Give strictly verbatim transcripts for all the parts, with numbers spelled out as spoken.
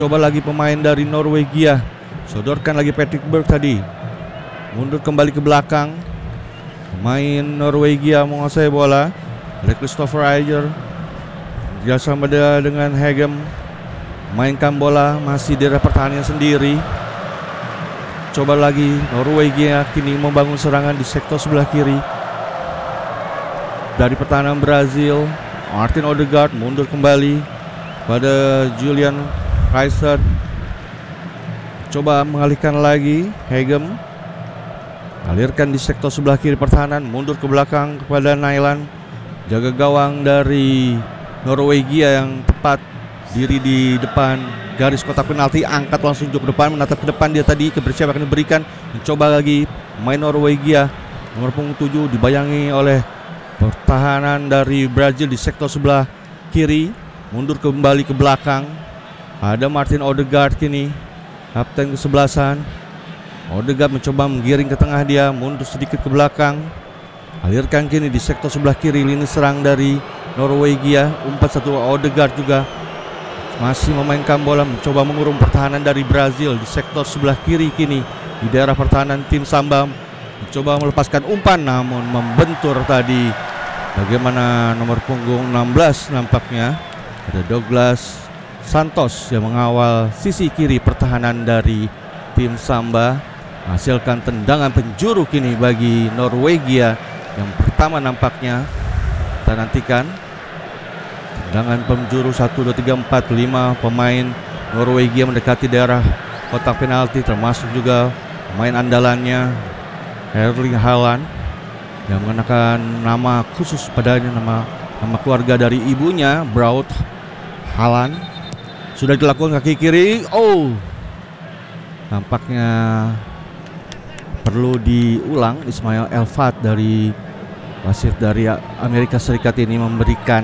Coba lagi pemain dari Norwegia, sodorkan lagi Patrick Berg tadi, mundur kembali ke belakang. Pemain Norwegia menguasai bola. Ada Christopher Eiger bersama dengan Hegem, mainkan bola masih di daerah pertahanan sendiri. Coba lagi Norwegia kini membangun serangan di sektor sebelah kiri. Dari pertahanan Brazil, Martin Odegaard mundur kembali pada Julian Kaiser. Coba mengalihkan lagi Hegem, alirkan di sektor sebelah kiri pertahanan, mundur ke belakang kepada Nyland. Jaga gawang dari Norwegia yang tepat diri di depan garis kotak penalti, angkat langsung ke depan, menatap ke depan dia tadi, kebersiapan akan diberikan. Mencoba lagi main Norwegia, nomor punggung tujuh dibayangi oleh pertahanan dari Brazil di sektor sebelah kiri, mundur kembali ke belakang. Ada Martin Odegaard kini, kapten kesebelasan. Odegaard mencoba menggiring ke tengah dia, mundur sedikit ke belakang. Alirkan kini di sektor sebelah kiri, lini serang dari Norwegia. Umpat satu Odegaard juga masih memainkan bola, mencoba mengurung pertahanan dari Brazil di sektor sebelah kiri kini. Di daerah pertahanan tim Samba mencoba melepaskan umpan, namun membentur tadi. Bagaimana nomor punggung enam belas nampaknya ada Douglas Santos yang mengawal sisi kiri pertahanan dari tim Samba. Hasilkan tendangan penjuru kini bagi Norwegia yang pertama nampaknya. Kita nantikan tendangan penjuru satu, dua, tiga, empat, lima pemain Norwegia mendekati daerah kotak penalti, termasuk juga pemain andalannya Erling Haaland yang mengenakan nama khusus padanya, nama nama keluarga dari ibunya, Braut Haaland. Sudah dilakukan kaki kiri. Oh, nampaknya perlu diulang. Ismail Elfat dari wasit dari Amerika Serikat ini memberikan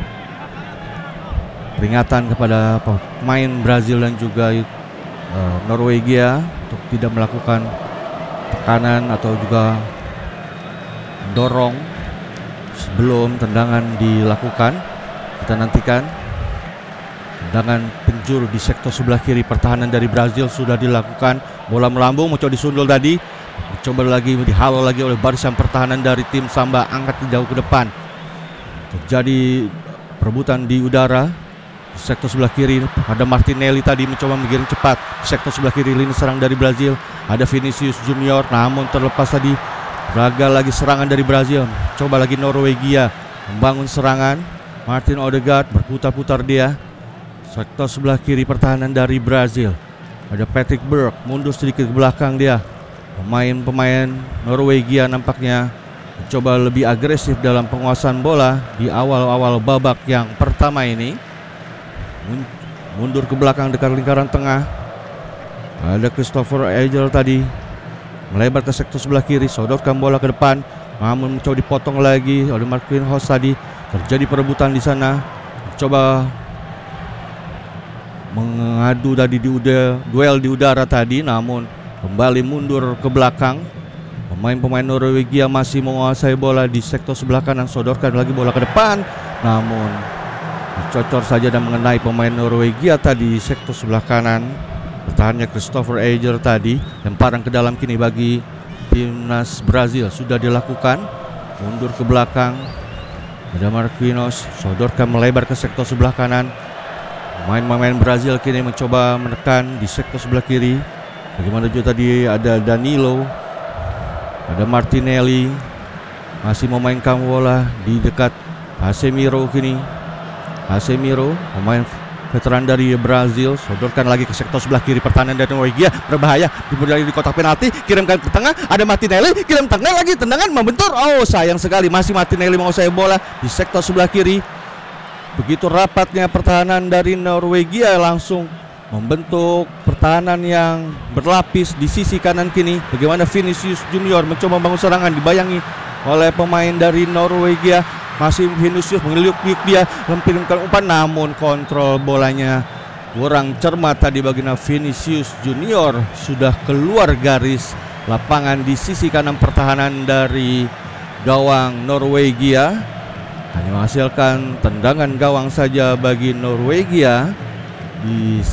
peringatan kepada pemain Brazil dan juga uh, Norwegia untuk tidak melakukan tekanan atau juga dorong sebelum tendangan dilakukan. Kita nantikan. Tendangan penjuru di sektor sebelah kiri pertahanan dari Brazil sudah dilakukan. Bola melambung, mencoba disundul tadi, mencoba lagi dihalau lagi oleh barisan pertahanan dari tim Samba, angkat jauh ke depan. Terjadi perebutan di udara di sektor sebelah kiri. Ada Martinelli tadi mencoba menggiring cepat di sektor sebelah kiri lini serang dari Brazil. Ada Vinicius Junior, namun terlepas tadi. Gagal lagi serangan dari Brazil. Coba lagi Norwegia membangun serangan. Martin Odegaard berputar-putar dia. Sektor sebelah kiri pertahanan dari Brazil. Ada Patrick Berg, mundur sedikit ke belakang dia. Pemain-pemain Norwegia nampaknya mencoba lebih agresif dalam penguasaan bola di awal-awal babak yang pertama ini. Mundur ke belakang dekat lingkaran tengah. Ada Christopher Eiger tadi, melebar ke sektor sebelah kiri, sodorkan bola ke depan, namun mencoba dipotong lagi oleh Marquinhos tadi. Terjadi perebutan di sana. Coba mengadu tadi di udara, duel di udara tadi, namun kembali mundur ke belakang. Pemain-pemain Norwegia masih menguasai bola di sektor sebelah kanan, sodorkan lagi bola ke depan, namun dicocor saja dan mengenai pemain Norwegia tadi di sektor sebelah kanan. Pertahannya Christopher Eiger tadi, lemparan ke dalam kini bagi timnas Brazil sudah dilakukan. Mundur ke belakang, ada Marquinhos, sodorkan melebar ke sektor sebelah kanan. Pemain-pemain Brazil kini mencoba menekan di sektor sebelah kiri. Bagaimana juga tadi ada Danilo, ada Martinelli, masih memainkan bola di dekat Casemiro kini. Casemiro, pemain veteran dari Brazil, sodorkan lagi ke sektor sebelah kiri pertahanan dari Norwegia, berbahaya di kotak penalti, kirimkan ke tengah, ada Martinelli, kirim tengah lagi, tendangan membentur. Oh, sayang sekali, masih Martinelli menguasai bola di sektor sebelah kiri. Begitu rapatnya pertahanan dari Norwegia, langsung membentuk pertahanan yang berlapis di sisi kanan kini. Bagaimana Vinicius Junior mencoba membangun serangan, dibayangi oleh pemain dari Norwegia. Masih Vinicius mengeliuk-liuk dia, mempirimkan umpan, namun kontrol bolanya kurang cermat tadi. Bagaimana Vinicius Junior sudah keluar garis lapangan di sisi kanan pertahanan dari gawang Norwegia. Hanya menghasilkan tendangan gawang saja bagi Norwegia di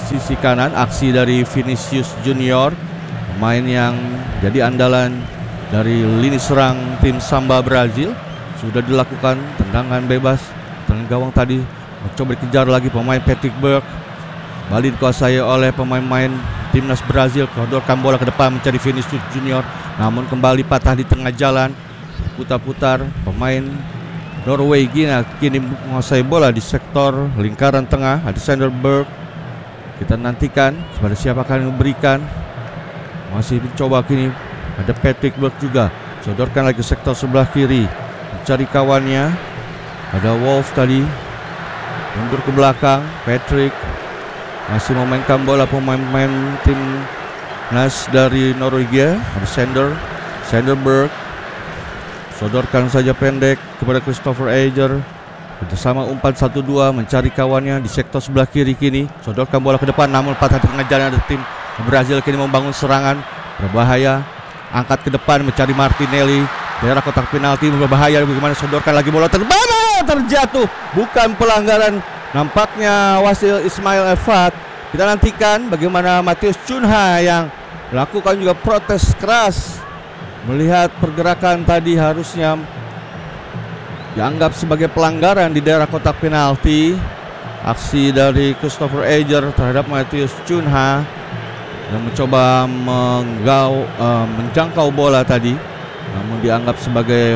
sisi kanan, aksi dari Vinicius Junior, pemain yang jadi andalan dari lini serang tim Samba Brazil. Sudah dilakukan tendangan bebas, tendangan gawang tadi mencoba dikejar lagi pemain Patrick Berg. Balik dikuasai oleh pemain-pemain timnas Brazil, kodorkan bola ke depan mencari Vinicius Junior, namun kembali patah di tengah jalan. Putar-putar pemain Norwegia kini menguasai bola di sektor lingkaran tengah. Ada Sander Berg. Kita nantikan kepada siapa akan memberikan. Masih mencoba kini ada Patrick Berg juga. Sodorkan lagi ke sektor sebelah kiri, mencari kawannya. Ada Wolf tadi mundur ke belakang. Patrick masih memainkan bola pemain-pemain tim Nas dari Norwegia. Ada Sander Sander Berg. Sodorkan saja pendek kepada Christopher Eger. Bersama umpan satu dua mencari kawannya di sektor sebelah kiri kini. Sodorkan bola ke depan, namun patah di tengah jalan. Ada tim Brazil kini membangun serangan berbahaya. Angkat ke depan mencari Martinelli. Daerah kotak penalti berbahaya. Bagaimana sodorkan lagi bola terbang, terjatuh. Bukan pelanggaran. Nampaknya wasit Ismail Elfat. Kita nantikan bagaimana Matheus Cunha yang melakukan juga protes keras. Melihat pergerakan tadi harusnya dianggap sebagai pelanggaran di daerah kotak penalti. Aksi dari Christopher Eger terhadap Matheus Cunha yang mencoba menggau, uh, menjangkau bola tadi, namun dianggap sebagai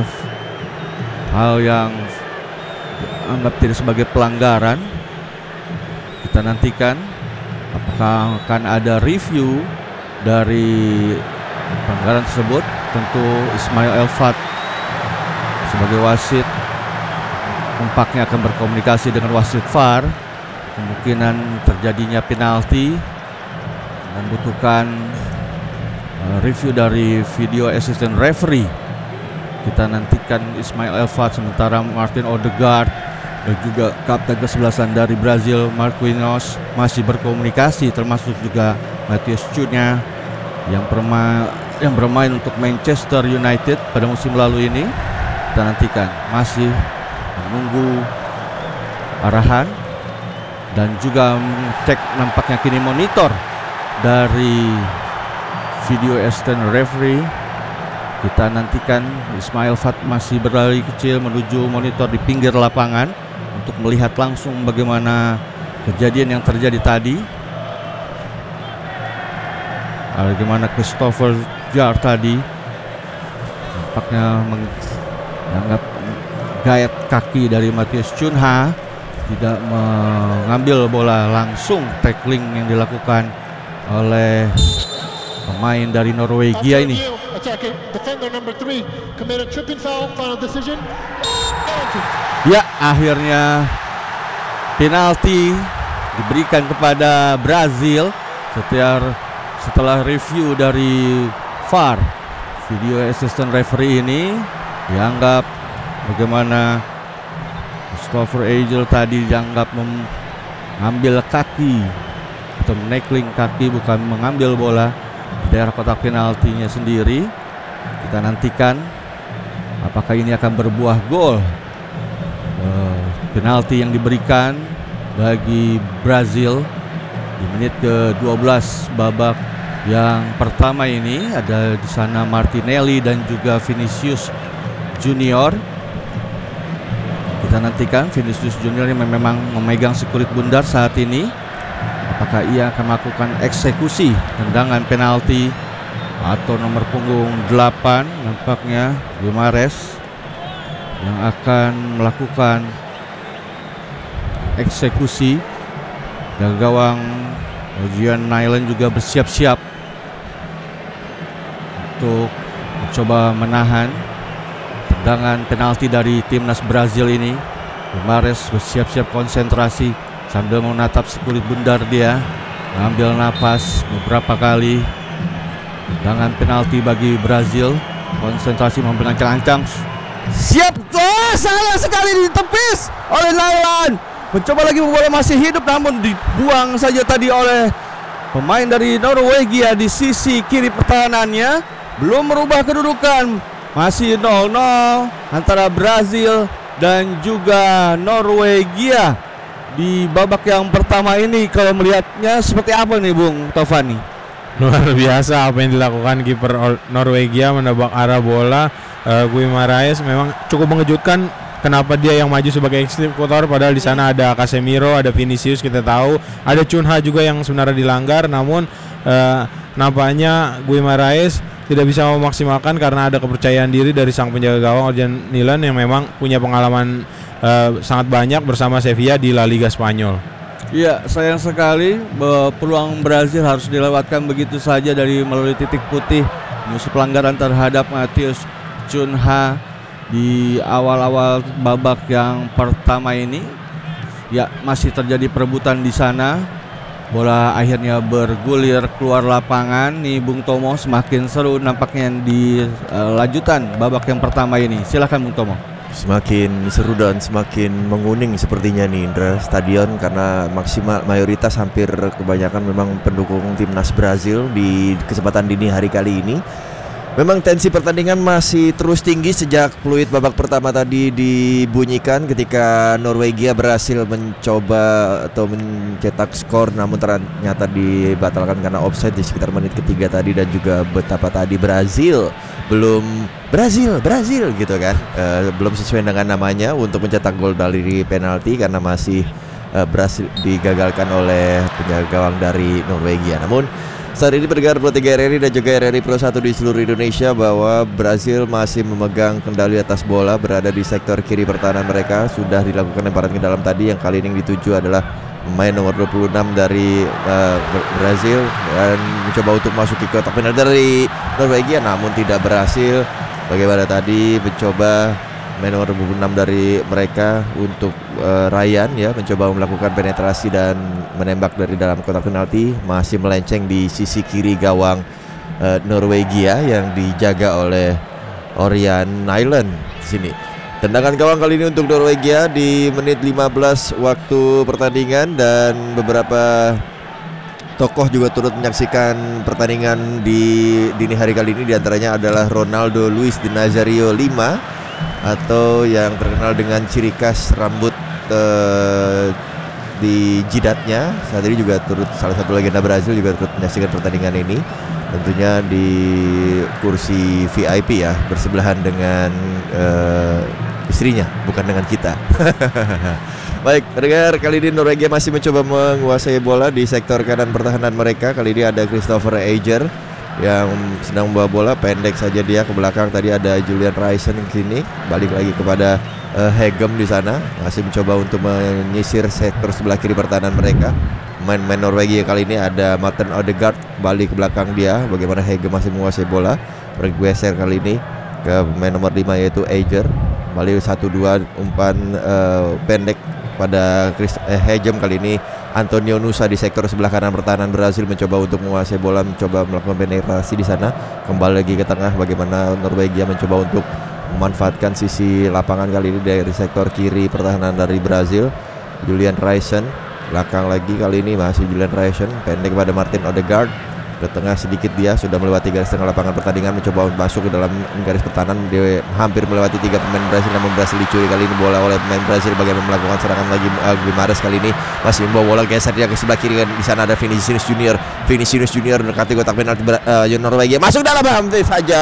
hal yang dianggap tidak sebagai pelanggaran. Kita nantikan apakah akan ada review dari pelanggaran tersebut. Tentu Ismail Elfat sebagai wasit nampaknya akan berkomunikasi dengan wasit V A R. Kemungkinan terjadinya penalti membutuhkan uh, review dari video assistant referee. Kita nantikan Ismail Elfat, sementara Martin Odegaard dan juga kapten kesebelasan dari Brazil Marquinhos masih berkomunikasi, termasuk juga Matheus Cunha yang bermain yang bermain untuk Manchester United pada musim lalu ini. Kita nantikan, masih menunggu arahan dan juga cek nampaknya kini monitor dari video assistant referee. Kita nantikan Ismail Fat masih berlari kecil menuju monitor di pinggir lapangan untuk melihat langsung bagaimana kejadian yang terjadi tadi. Bagaimana Christopher Jar tadi nampaknya menganggap gayat kaki dari Matheus Cunha, tidak mengambil bola, langsung tackling yang dilakukan oleh pemain dari Norwegia ini. Ya, akhirnya penalti diberikan kepada Brazil setelah setelah review dari V A R. Video assistant referee ini dianggap bagaimana Christopher Eger tadi dianggap mengambil kaki atau menackling kaki, bukan mengambil bola di daerah kotak penaltinya sendiri. Kita nantikan apakah ini akan berbuah gol. Uh, penalti yang diberikan bagi Brazil di menit ke dua belas babak yang pertama ini. Ada di sana Martinelli dan juga Vinicius Junior. Kita nantikan Vinicius Junior yang memang memegang sekurit bundar saat ini. Apakah ia akan melakukan eksekusi tendangan penalti atau nomor punggung delapan nampaknya Guimares yang akan melakukan eksekusi. Dan gawang Ojian Nyland juga bersiap-siap untuk mencoba menahan tendangan penalti dari timnas Brazil ini. Guimares bersiap-siap konsentrasi sambil menatap sekulit bundar dia, mengambil napas beberapa kali. Tendangan penalti bagi Brazil, konsentrasi memberancang-ancang. Siap, oh, sayang sekali ditepis oleh Nyland. Mencoba lagi bola masih hidup, namun dibuang saja tadi oleh pemain dari Norwegia di sisi kiri pertahanannya. Belum merubah kedudukan, masih nol nol antara Brazil dan juga Norwegia di babak yang pertama ini. Kalau melihatnya seperti apa nih Bung Tovani? Luar biasa apa yang dilakukan kiper Norwegia, menebak arah bola. uh, Guimaraes memang cukup mengejutkan. Kenapa dia yang maju sebagai eksekutor, padahal di sana ada Casemiro, ada Vinicius, kita tahu ada Cunha juga yang sebenarnya dilanggar, namun uh, nampaknya Guimaraes tidak bisa memaksimalkan karena ada kepercayaan diri dari sang penjaga gawang Orjan Nilan yang memang punya pengalaman uh, sangat banyak bersama Sevilla di La Liga Spanyol. Iya, sayang sekali bahwa peluang Brazil harus dilewatkan begitu saja dari melalui titik putih, musuh pelanggaran terhadap Matheus Cunha di awal-awal babak yang pertama ini. Ya, masih terjadi perebutan di sana. Bola akhirnya bergulir keluar lapangan. Nih Bung Tomo, semakin seru nampaknya di uh, lanjutan babak yang pertama ini. Silakan Bung Tomo. Semakin seru dan semakin menguning sepertinya nih Indra stadion, karena maksimal mayoritas hampir kebanyakan memang pendukung timnas Brazil di kesempatan dini hari kali ini. Memang tensi pertandingan masih terus tinggi sejak peluit babak pertama tadi dibunyikan ketika Norwegia berhasil mencoba atau mencetak skor, namun ternyata dibatalkan karena offside di sekitar menit ketiga tadi. Dan juga betapa tadi Brazil belum Brazil Brazil gitu kan, e, belum sesuai dengan namanya untuk mencetak gol dari penalti karena masih e, berhasil digagalkan oleh penjaga gawang dari Norwegia. Namun saat ini pendengar Pro tiga R R I dan juga R R I Pro satu di seluruh Indonesia bahwa Brazil masih memegang kendali atas bola, berada di sektor kiri pertahanan mereka. Sudah dilakukan lemparan ke dalam tadi, yang kali ini dituju adalah pemain nomor dua puluh enam dari uh, Brazil dan mencoba untuk masuk ke kotak penalti dari Norwegia, namun tidak berhasil. Bagaimana tadi mencoba main nomor dua puluh enam dari mereka untuk uh, Ryan ya, mencoba melakukan penetrasi dan menembak dari dalam kotak penalti, masih melenceng di sisi kiri gawang uh, Norwegia yang dijaga oleh Orjan Nyland di sini. Tendangan gawang kali ini untuk Norwegia di menit lima belas waktu pertandingan, dan beberapa tokoh juga turut menyaksikan pertandingan di dini hari kali ini. Di antaranya adalah Ronaldo Luis Di Nazario lima, atau yang terkenal dengan ciri khas rambut uh, di jidatnya. Saat ini juga turut, salah satu legenda Brazil juga turut menyaksikan pertandingan ini, tentunya di kursi V I P ya, bersebelahan dengan uh, istrinya, bukan dengan kita. Baik, pendengar, kali ini Norwegia masih mencoba menguasai bola di sektor kanan pertahanan mereka. Kali ini ada Christopher Ajer yang sedang membawa bola, pendek saja dia ke belakang. Tadi ada Julian Rayson kini balik lagi kepada uh, Hegem di sana, masih mencoba untuk menyisir sektor sebelah kiri pertahanan mereka. Main-main Norwegia kali ini ada Martin Odegaard balik ke belakang dia. Bagaimana Hegem masih menguasai bola, bergeser kali ini ke pemain nomor lima yaitu Ajer. Balik satu dua umpan uh, pendek pada Chris, eh, Hegem. Kali ini Antonio Nusa di sektor sebelah kanan pertahanan Brazil mencoba untuk menguasai bola, mencoba melakukan penetrasi di sana. Kembali lagi ke tengah, bagaimana Norwegia mencoba untuk memanfaatkan sisi lapangan kali ini dari sektor kiri pertahanan dari Brazil. Julian Rayson belakang lagi, kali ini masih Julian Rayson, pendek pada Martin Odegaard. Ke tengah sedikit, dia sudah melewati garis tengah lapangan pertandingan, mencoba masuk ke dalam garis pertahanan. Dia hampir melewati tiga pemain Brazil, namun berhasil dicuri kali ini bola oleh pemain Brazil. Bagaimana melakukan serangan lagi, uh, Guimaraes kali ini masih membawa bola, geser dia ke sebelah kiri. Di sana ada Vinicius Junior. Vinicius Junior mendekati kotak penalti uh, Norwegia, masuk dalam, hampir saja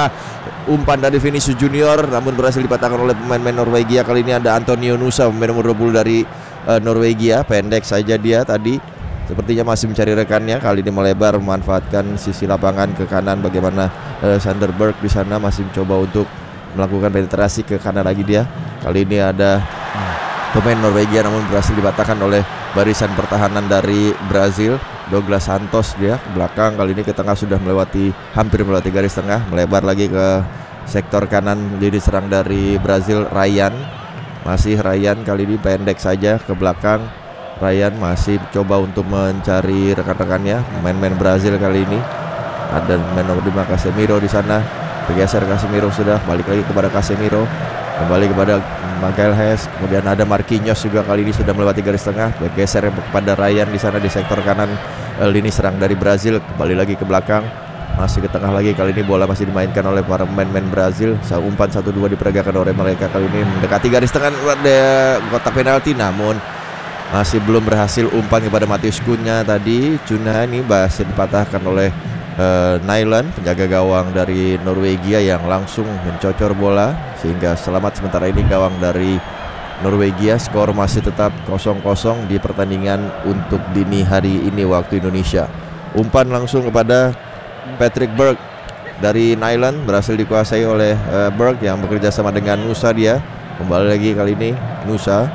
umpan dari Vinicius Junior, namun berhasil dipatahkan oleh pemain-pemain Norwegia. Kali ini ada Antonio Nusa, pemain nomor dua puluh dari uh, Norwegia, pendek saja dia tadi. Sepertinya masih mencari rekannya, kali ini melebar memanfaatkan sisi lapangan ke kanan. Bagaimana uh, Sanderberg di sana masih mencoba untuk melakukan penetrasi ke kanan lagi dia. Kali ini ada pemain Norwegia namun berhasil dipatahkan oleh barisan pertahanan dari Brazil. Douglas Santos dia ke belakang, kali ini ke tengah, sudah melewati, hampir melewati garis tengah, melebar lagi ke sektor kanan. Jadi serang dari Brazil, Ryan. Masih Ryan kali ini pendek saja ke belakang. Ryan masih coba untuk mencari rekan-rekannya, main-main Brazil kali ini. Ada main nomor lima Casemiro di sana. Bergeser Casemiro, sudah balik lagi kepada Casemiro. Kembali kepada Magal Hes. Kemudian ada Marquinhos juga kali ini sudah melewati garis tengah. Bergeser kepada Ryan di sana di sektor kanan lini serang dari Brazil. Kembali lagi ke belakang. Masih ke tengah lagi, kali ini bola masih dimainkan oleh para pemain-pemain Brazil. Umpan satu dua diperagakan oleh mereka kali ini mendekati garis tengah kotak penalti, namun masih belum berhasil umpan kepada Matius Cunha tadi. Cunha ini berhasil dipatahkan oleh uh, Nyland, penjaga gawang dari Norwegia yang langsung mencocor bola sehingga selamat sementara ini gawang dari Norwegia. Skor masih tetap kosong kosong di pertandingan untuk dini hari ini waktu Indonesia. Umpan langsung kepada Patrick Berg dari Nyland, berhasil dikuasai oleh uh, Berg yang bekerja sama dengan Nusa. Dia kembali lagi kali ini Nusa,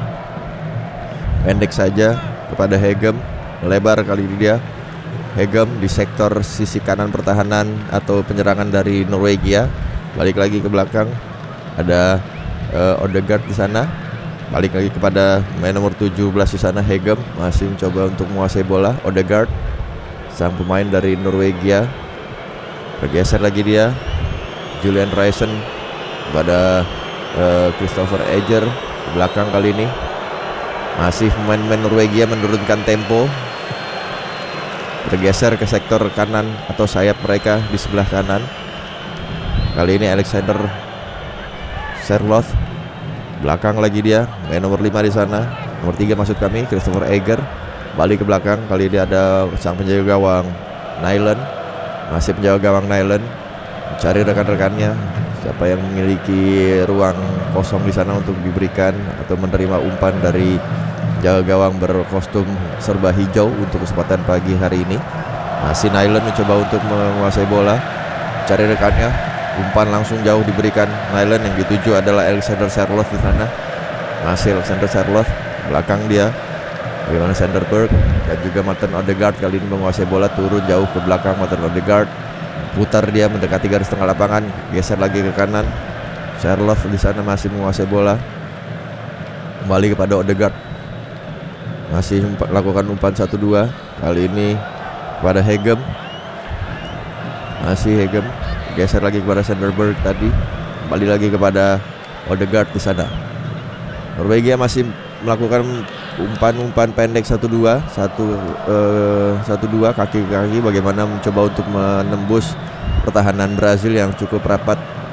pendek saja kepada Hegem, lebar kali ini dia Hegem di sektor sisi kanan pertahanan atau penyerangan dari Norwegia. Balik lagi ke belakang, ada uh, Odegaard di sana. Balik lagi kepada main nomor tujuh belas di sana, Hegem masih mencoba untuk menguasai bola. Odegaard, sang pemain dari Norwegia, bergeser lagi dia Julian Reisen pada uh, Christopher Eger di belakang kali ini. Masih pemain-pemain Norwegia menurunkan tempo, bergeser ke sektor kanan atau sayap mereka di sebelah kanan. Kali ini Alexander Serloth, belakang lagi dia main nomor lima di sana, nomor tiga maksud kami, Christopher Eger. Balik ke belakang, kali ini ada sang penjaga gawang Nyland, masih penjaga gawang Nyland mencari rekan-rekannya, siapa yang memiliki ruang kosong di sana untuk diberikan atau menerima umpan dari jaga gawang berkostum serba hijau untuk kesempatan pagi hari ini. Masih Nyland mencoba untuk menguasai bola, cari rekannya, umpan langsung jauh diberikan Nyland. Yang dituju adalah Alexander Serloth di sana. Masih Alexander Serloth, belakang dia bagaimana Sander Berg dan juga Martin Odegaard kali ini menguasai bola, turun jauh ke belakang Martin Odegaard, putar dia mendekati garis tengah lapangan, geser lagi ke kanan. Serloth di sana masih menguasai bola, kembali kepada Odegaard, masih melakukan umpan satu dua, kali ini kepada Hegem. Masih Hegem, geser lagi kepada Sander Berg tadi, kembali lagi kepada Odegaard di sana. Norwegia masih melakukan umpan-umpan pendek satu dua, satu satu dua kaki ke kaki, bagaimana mencoba untuk menembus pertahanan Brazil yang cukup rapat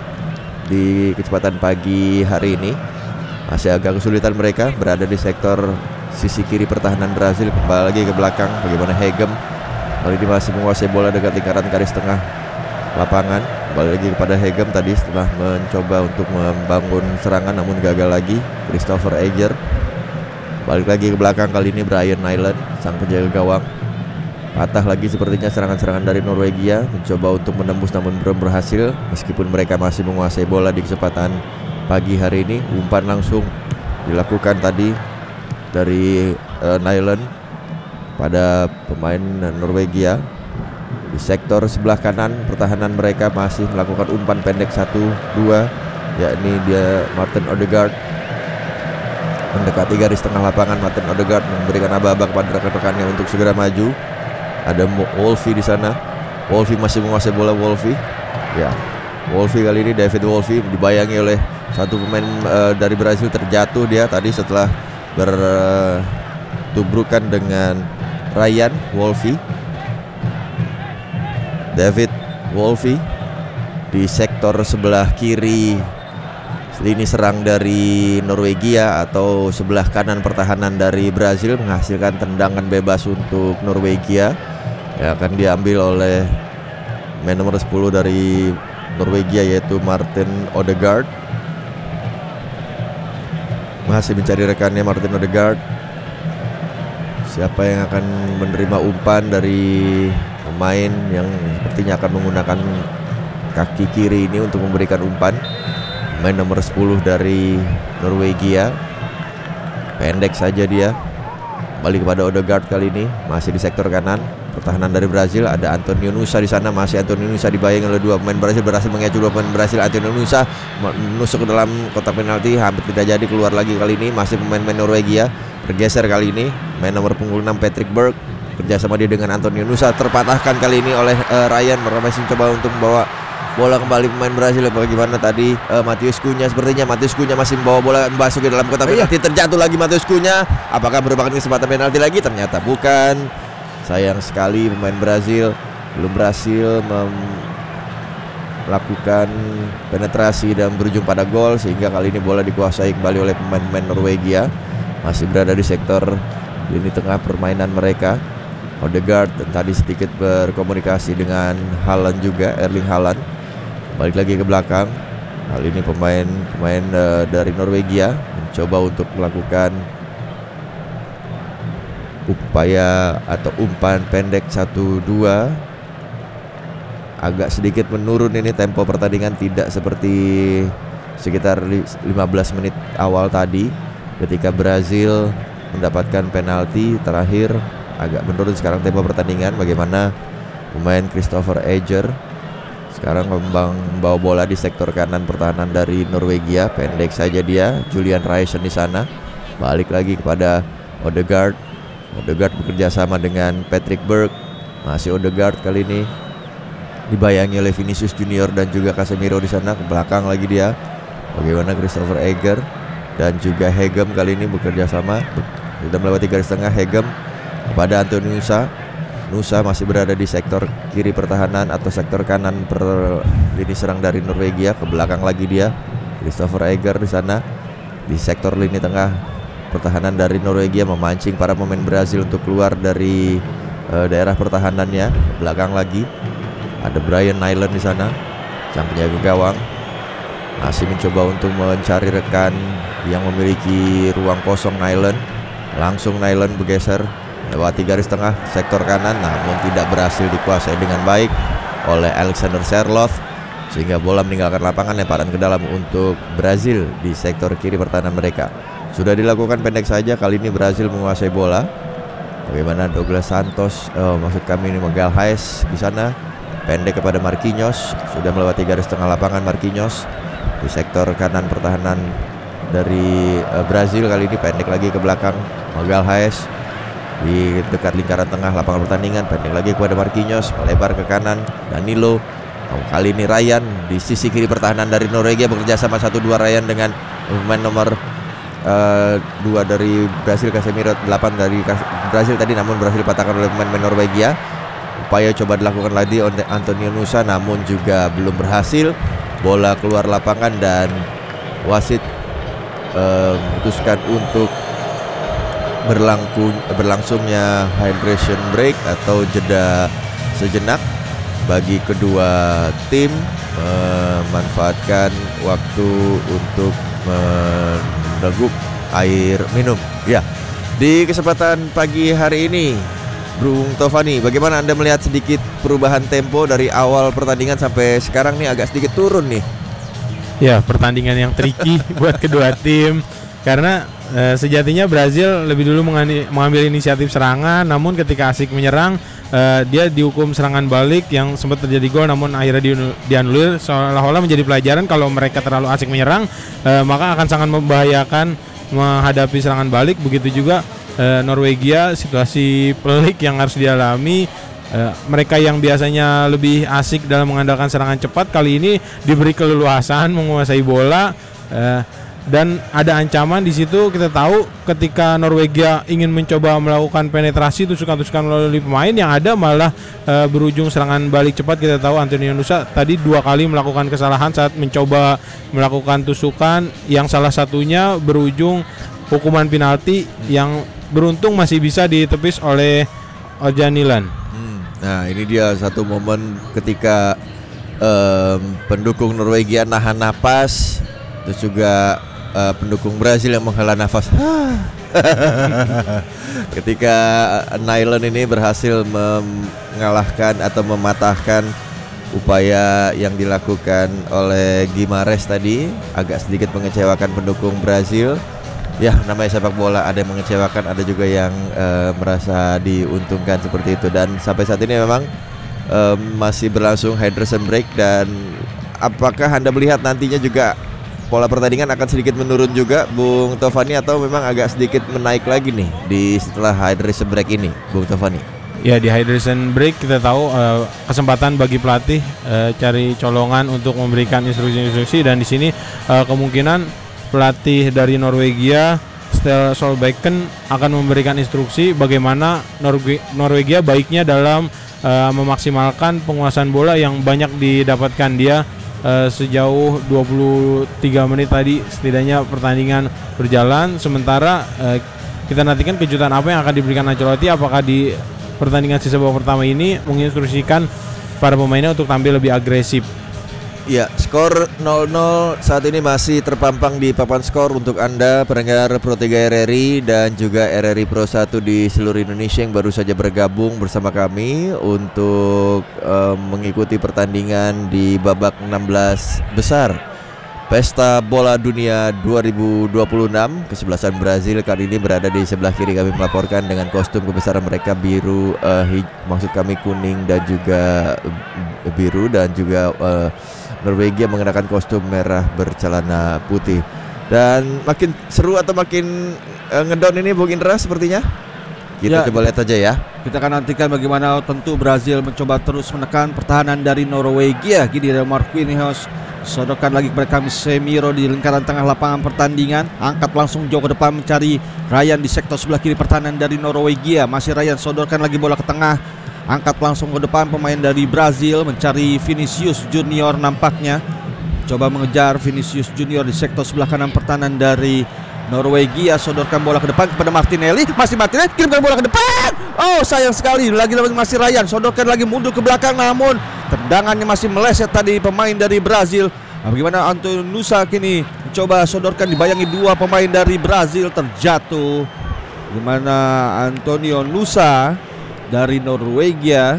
di kecepatan pagi hari ini. Masih agak kesulitan mereka berada di sektor sisi kiri pertahanan Brazil. Kembali lagi ke belakang, bagaimana Hegem kali ini masih menguasai bola dekat lingkaran garis tengah lapangan. Kembali lagi kepada Hegem tadi setelah mencoba untuk membangun serangan namun gagal lagi. Christopher Eger balik lagi ke belakang, kali ini Brian Nyland, sang penjaga gawang. Patah lagi sepertinya serangan-serangan dari Norwegia, mencoba untuk menembus namun belum berhasil. Meskipun mereka masih menguasai bola di kesempatan pagi hari ini. Umpan langsung dilakukan tadi dari uh, Nyland pada pemain Norwegia. Di sektor sebelah kanan pertahanan mereka masih melakukan umpan pendek satu dua, yakni dia Martin Odegaard mendekati garis tengah lapangan. Martin Odegaard memberikan aba-aba kepada rekan-rekannya untuk segera maju. Ada Wolfie di sana. Wolfie masih menguasai bola. Wolfie, ya, Wolfie kali ini David Wolfie dibayangi oleh satu pemain uh, dari Brazil, terjatuh dia tadi setelah bertubrukan dengan Ryan Wolfie. David Wolfie di sektor sebelah kiri lini serang dari Norwegia atau sebelah kanan pertahanan dari Brazil, menghasilkan tendangan bebas untuk Norwegia yang akan diambil oleh main nomor sepuluh dari Norwegia yaitu Martin Odegaard. Masih mencari rekannya Martin Odegaard. Siapa yang akan menerima umpan dari pemain yang sepertinya akan menggunakan kaki kiri ini untuk memberikan umpan? Main nomor sepuluh dari Norwegia, pendek saja dia. Balik kepada Odegaard kali ini, masih di sektor kanan pertahanan dari Brazil. Ada Antonio Nusa di sana, masih Antonio Nusa dibayangi oleh dua pemain Brazil, berhasil mengecoh dua pemain Brazil. Antonio Nusa menusuk ke dalam kotak penalti, hampir tidak jadi, keluar lagi kali ini. Masih pemain-pemain Norwegia, bergeser kali ini main nomor punggung enam Patrick Berg, kerjasama dia dengan Antonio Nusa, terpatahkan kali ini oleh uh, Ryan. Masih mencoba untuk membawa bola kembali pemain Brazil. Bagaimana tadi uh, Matius Cunha, sepertinya Matius Cunha masih membawa bola masuk ke dalam kotak penalti. Terjatuh lagi Matius Cunha. Apakah merupakan kesempatan penalti lagi? Ternyata bukan. Sayang sekali pemain Brazil belum berhasil melakukan penetrasi dan berujung pada gol, sehingga kali ini bola dikuasai kembali oleh pemain-pemain Norwegia. Masih berada di sektor lini tengah permainan mereka. Odegaard dan tadi sedikit berkomunikasi dengan Haaland juga, Erling Haaland. Balik lagi ke belakang. Hal ini pemain pemain uh, dari Norwegia mencoba untuk melakukan upaya atau umpan pendek satu dua. Agak sedikit menurun ini tempo pertandingan, tidak seperti sekitar lima belas menit awal tadi ketika Brazil mendapatkan penalti terakhir. Agak menurun sekarang tempo pertandingan. Bagaimana pemain Christopher Eger sekarang membawa bola di sektor kanan pertahanan dari Norwegia. Pendek saja dia, Julian Reisen di sana. Balik lagi kepada Odegaard. Odegaard bekerja sama dengan Patrick Berg. Masih Odegaard kali ini dibayangi oleh Vinicius Junior dan juga Casemiro di sana. Ke belakang lagi dia. Bagaimana Christopher Eger dan juga Hegem kali ini bekerja sama. Sudah melewati garis tengah. Hegem kepada Antonio Nusa. Nusa masih berada di sektor kiri pertahanan atau sektor kanan per lini serang dari Norwegia. Ke belakang lagi dia, Christopher Eger di sana di sektor lini tengah pertahanan dari Norwegia, memancing para pemain Brazil untuk keluar dari uh, daerah pertahanannya. Ke belakang lagi ada Brian Nyland di sana, sang penjaga gawang, masih mencoba untuk mencari rekan yang memiliki ruang kosong. Nyland langsung Nyland bergeser lewati garis tengah sektor kanan, namun tidak berhasil dikuasai dengan baik oleh Alexander Sørloth sehingga bola meninggalkan lapangan. Lemparan ke dalam untuk Brazil di sektor kiri pertahanan mereka. Sudah dilakukan pendek saja, kali ini Brazil menguasai bola. Bagaimana Douglas Santos, oh, maksud kami ini Miguel Hayes di sana, pendek kepada Marquinhos. Sudah melewati garis tengah lapangan Marquinhos di sektor kanan pertahanan dari uh, Brazil. Kali ini pendek lagi ke belakang Miguel Hayes di dekat lingkaran tengah lapangan pertandingan. Pendek lagi kepada Marquinhos, melebar ke kanan Danilo. Oh, kali ini Ryan di sisi kiri pertahanan dari Norwegia bekerja sama satu dua. Ryan dengan pemain nomor uh, dua dari Brazil, Casemiro. Delapan dari Brazil tadi, namun berhasil dipatahkan oleh pemain Norwegia. Upaya coba dilakukan lagi oleh Antonio Nusa, namun juga belum berhasil. Bola keluar lapangan dan wasit uh, memutuskan untuk berlangsung berlangsungnya hydration break atau jeda sejenak bagi kedua tim, memanfaatkan waktu untuk meneguk air minum. Ya, di kesempatan pagi hari ini, Bung Tovani, bagaimana Anda melihat sedikit perubahan tempo dari awal pertandingan sampai sekarang nih? Agak sedikit turun nih. Ya, pertandingan yang tricky buat kedua tim karena eh, sejatinya Brazil lebih dulu mengambil inisiatif serangan, namun ketika asik menyerang eh, dia dihukum serangan balik yang sempat terjadi gol, namun akhirnya dianulir. Seolah-olah menjadi pelajaran kalau mereka terlalu asik menyerang eh, maka akan sangat membahayakan menghadapi serangan balik. Begitu juga eh, Norwegia, situasi pelik yang harus dialami. eh, mereka yang biasanya lebih asik dalam mengandalkan serangan cepat kali ini diberi keleluasan menguasai bola. eh, Dan ada ancaman di situ. Kita tahu ketika Norwegia ingin mencoba melakukan penetrasi tusukan-tusukan melalui pemain, yang ada malah e, berujung serangan balik cepat. Kita tahu Antonio Nusa tadi dua kali melakukan kesalahan saat mencoba melakukan tusukan, yang salah satunya berujung hukuman penalti yang beruntung masih bisa ditepis oleh Orjan Nyland. Hmm, nah ini dia satu momen ketika um, pendukung Norwegia nahan napas, terus juga Uh, pendukung Brazil yang menghela nafas ketika Nyland ini berhasil mengalahkan atau mematahkan upaya yang dilakukan oleh Guimarães tadi. Agak sedikit mengecewakan pendukung Brazil. Ya, namanya sepak bola, ada yang mengecewakan, ada juga yang uh, merasa diuntungkan seperti itu. Dan sampai saat ini memang uh, masih berlangsung hydration break. Dan apakah Anda melihat nantinya juga pola pertandingan akan sedikit menurun juga, Bung Tovani, atau memang agak sedikit menaik lagi nih di setelah hydration break ini, Bung Tovani? Ya, di hydration break kita tahu uh, kesempatan bagi pelatih uh, cari colongan untuk memberikan instruksi-instruksi, dan di sini uh, kemungkinan pelatih dari Norwegia, Ståle Solbakken, akan memberikan instruksi bagaimana Norwe- Norwegia baiknya dalam uh, memaksimalkan penguasaan bola yang banyak didapatkan dia. Uh, sejauh dua puluh tiga menit tadi setidaknya pertandingan berjalan, sementara uh, kita nantikan kejutan apa yang akan diberikan Ancelotti, apakah di pertandingan sisa babak pertama ini menginstruksikan para pemainnya untuk tampil lebih agresif. Ya, skor nol nol saat ini masih terpampang di papan skor untuk Anda pendengar Pro tiga R R I dan juga R R I Pro satu di seluruh Indonesia yang baru saja bergabung bersama kami untuk uh, mengikuti pertandingan di babak enam belas besar Pesta Bola Dunia dua ribu dua puluh enam. Kesebelasan Brazil kali ini berada di sebelah kiri kami melaporkan dengan kostum kebesaran mereka biru, uh, hij- maksud kami kuning dan juga uh, biru, dan juga uh, Norwegia mengenakan kostum merah bercelana putih. Dan makin seru atau makin uh, ngedown ini Bung Indra sepertinya. Kita Ya, coba lihat aja ya. Kita akan nantikan bagaimana tentu Brazil mencoba terus menekan pertahanan dari Norwegia. Kini dari Marquinhos sodorkan lagi kepada Casemiro di lingkaran tengah lapangan pertandingan. Angkat langsung jauh ke depan mencari Ryan di sektor sebelah kiri pertahanan dari Norwegia. Masih Ryan sodorkan lagi bola ke tengah. Angkat langsung ke depan pemain dari Brazil mencari Vinicius Junior nampaknya. Coba mengejar Vinicius Junior di sektor sebelah kanan pertahanan dari Norwegia. Sodorkan bola ke depan kepada Martinelli. Masih Martinelli kirimkan bola ke depan. Oh, sayang sekali. Lagi-lagi masih Ryan. Sodorkan lagi mundur ke belakang, namun tendangannya masih meleset tadi pemain dari Brazil. Nah, bagaimana Antonio Nusa kini mencoba sodorkan, dibayangi dua pemain dari Brazil, terjatuh. Bagaimana Antonio Nusa dari Norwegia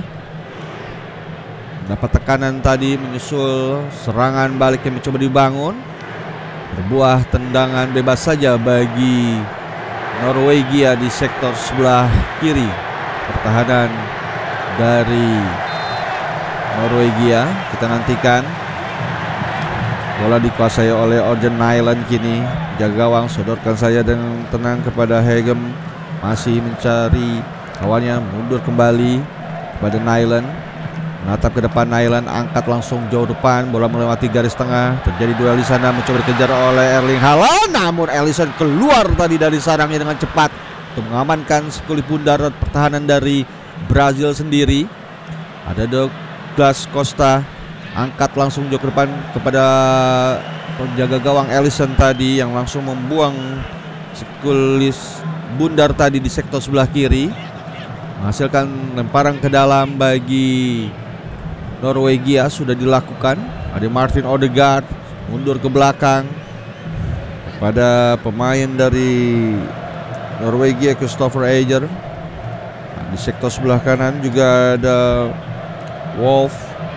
dapat tekanan tadi menyusul serangan balik yang mencoba dibangun. Berbuah tendangan bebas saja bagi Norwegia di sektor sebelah kiri pertahanan dari Norwegia. Kita nantikan. Bola dikuasai oleh Orjan Nyland kini. Jaga gawang sodorkan saja dengan tenang kepada Hegem. Masih mencari kawannya, mundur kembali kepada Nyland. Menatap ke depan Nyland, angkat langsung jauh depan. Bola melewati garis tengah. Terjadi duel di sana, mencoba dikejar oleh Erling Haaland. Namun Alisson keluar tadi dari sarangnya dengan cepat untuk mengamankan sekulit pundar pertahanan dari Brazil sendiri. Ada Douglas Costa, angkat langsung jauh ke depan kepada penjaga gawang Alisson tadi yang langsung membuang sekulis bundar tadi di sektor sebelah kiri, menghasilkan lemparan ke dalam bagi Norwegia. Sudah dilakukan. Ada Martin Odegaard mundur ke belakang kepada pemain dari Norwegia, Christopher Ajer. Di sektor sebelah kanan juga ada Wolf,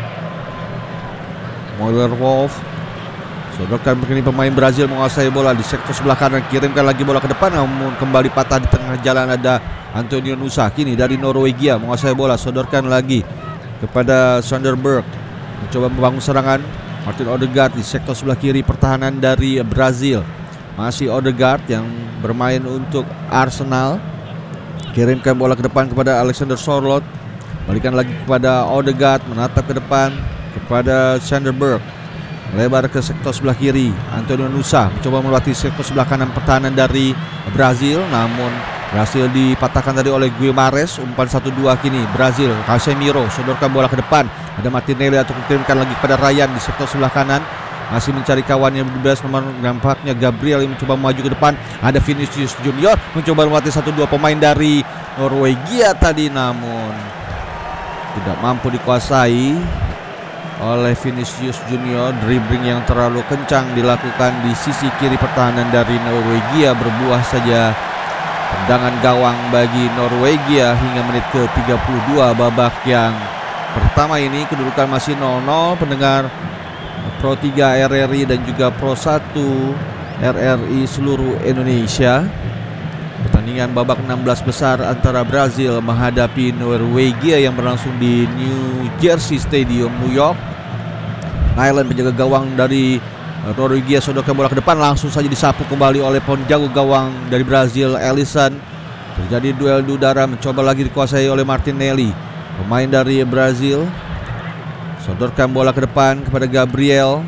Moller Wolf. Sodorkan begini pemain Brazil menguasai bola di sektor sebelah kanan, kirimkan lagi bola ke depan, namun kembali patah di tengah jalan. Ada Antonio Nusa kini dari Norwegia menguasai bola, sodorkan lagi kepada Sanderberg, mencoba membangun serangan. Martin Odegaard di sektor sebelah kiri pertahanan dari Brazil. Masih Odegaard yang bermain untuk Arsenal, kirimkan bola ke depan kepada Alexander Sorloth, balikan lagi kepada Odegaard, menatap ke depan kepada Sanderberg, lebar ke sektor sebelah kiri. Antonio Nusa mencoba melewati sektor sebelah kanan pertahanan dari Brazil, namun berhasil dipatahkan tadi oleh Guimarães. Umpan satu dua kini Brazil. Casemiro sodorkan bola ke depan. Ada Martinelli atau kirimkan lagi kepada Ryan di sektor sebelah kanan. Masih mencari kawannya berbebas, nomor nampaknya Gabriel yang mencoba maju ke depan. Ada Vinicius Junior mencoba melewati satu dua pemain dari Norwegia tadi, namun tidak mampu dikuasai oleh Vinicius Junior. Dribbling yang terlalu kencang dilakukan di sisi kiri pertahanan dari Norwegia. Berbuah saja tendangan gawang bagi Norwegia hingga menit ke tiga puluh dua babak yang pertama ini. Kedudukan masih nol nol pendengar Pro tiga R R I dan juga Pro satu R R I seluruh Indonesia. Pertandingan babak enam belas besar antara Brazil menghadapi Norwegia yang berlangsung di New Jersey Stadium, New York. Nyland penjaga gawang dari Norwegia sodorkan bola ke depan, langsung saja disapu kembali oleh penjaga gawang dari Brazil, Alisson. Terjadi duel di udara, mencoba lagi dikuasai oleh Martinelli, pemain dari Brazil. Sodorkan bola ke depan kepada Gabriel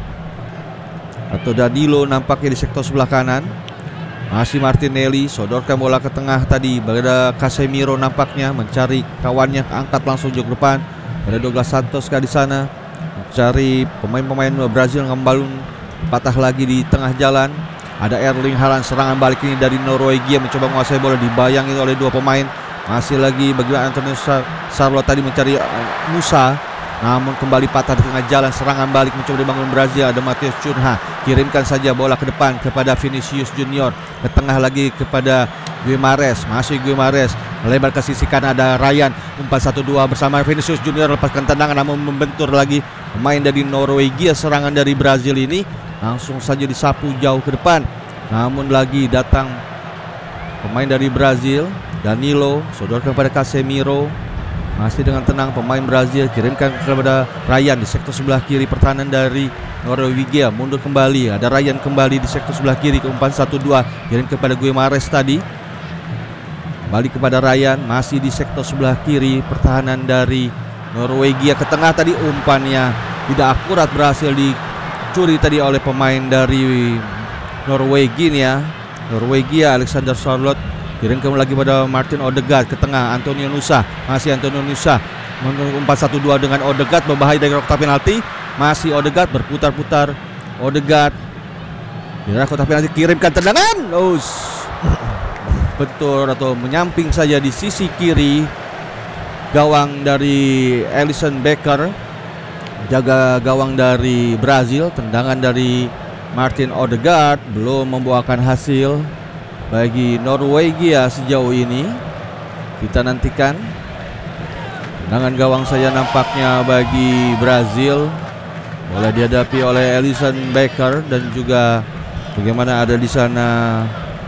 atau Danilo nampaknya di sektor sebelah kanan. Masih Martinelli, sodorkan bola ke tengah tadi pada Casemiro, nampaknya mencari kawannya, angkat langsung jauh ke depan. Ada Douglas Santos di sana mencari pemain-pemain Brazil, ngembalun patah lagi di tengah jalan. Ada Erling Haaland, serangan balik ini dari Norwegia mencoba menguasai bola, dibayangi oleh dua pemain. Masih lagi bagaimana Antonio Charlotte tadi mencari Nusa, namun kembali patah di tengah jalan. Serangan balik mencoba dibangun Brazil. Ada Matheus Cunha, kirimkan saja bola ke depan kepada Vinicius Junior, ke tengah lagi kepada Guimarães. Masih Guimarães melebar ke sisi kanan, ada Ryan. Umpan satu dua bersama Vinicius Junior, lepaskan tendangan namun membentur lagi pemain dari Norwegia. Serangan dari Brazil ini langsung saja disapu jauh ke depan, namun lagi datang pemain dari Brazil, Danilo, sodorkan kepada Casemiro. Masih dengan tenang pemain Brazil, kirimkan kepada Ryan di sektor sebelah kiri. Pertahanan dari Norwegia mundur kembali, ada Ryan kembali di sektor sebelah kiri, ke umpan satu dua, kirim kepada Guimarães tadi, kembali kepada Ryan. Masih di sektor sebelah kiri pertahanan dari Norwegia, ke tengah tadi umpannya tidak akurat, berhasil dicuri tadi oleh pemain dari Norwegia. Norwegia Alexander Charlotte kirimkan lagi pada Martin Odegaard, ke tengah Antonio Nusa. Masih Antonio Nusa umpan satu dua dengan Odegaard, berbahaya dari kotak penalti. Masih Odegaard berputar-putar, Odegaard di daerah kotak penalti, kirimkan tendangan, oh, betul atau menyamping saja di sisi kiri gawang dari Alisson Becker, jaga gawang dari Brazil. Tendangan dari Martin Odegaard belum membuahkan hasil bagi Norwegia sejauh ini. Kita nantikan tendangan gawang saja nampaknya bagi Brazil. Bola dihadapi oleh Alisson Becker dan juga bagaimana ada di sana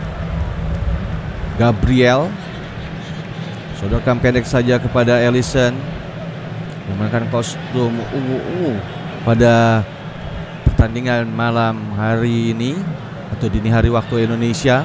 Gabriel. Sodorkan pendek saja kepada Alisson, menggunakan kostum ungu-ungu pada pertandingan malam hari ini atau dini hari waktu Indonesia.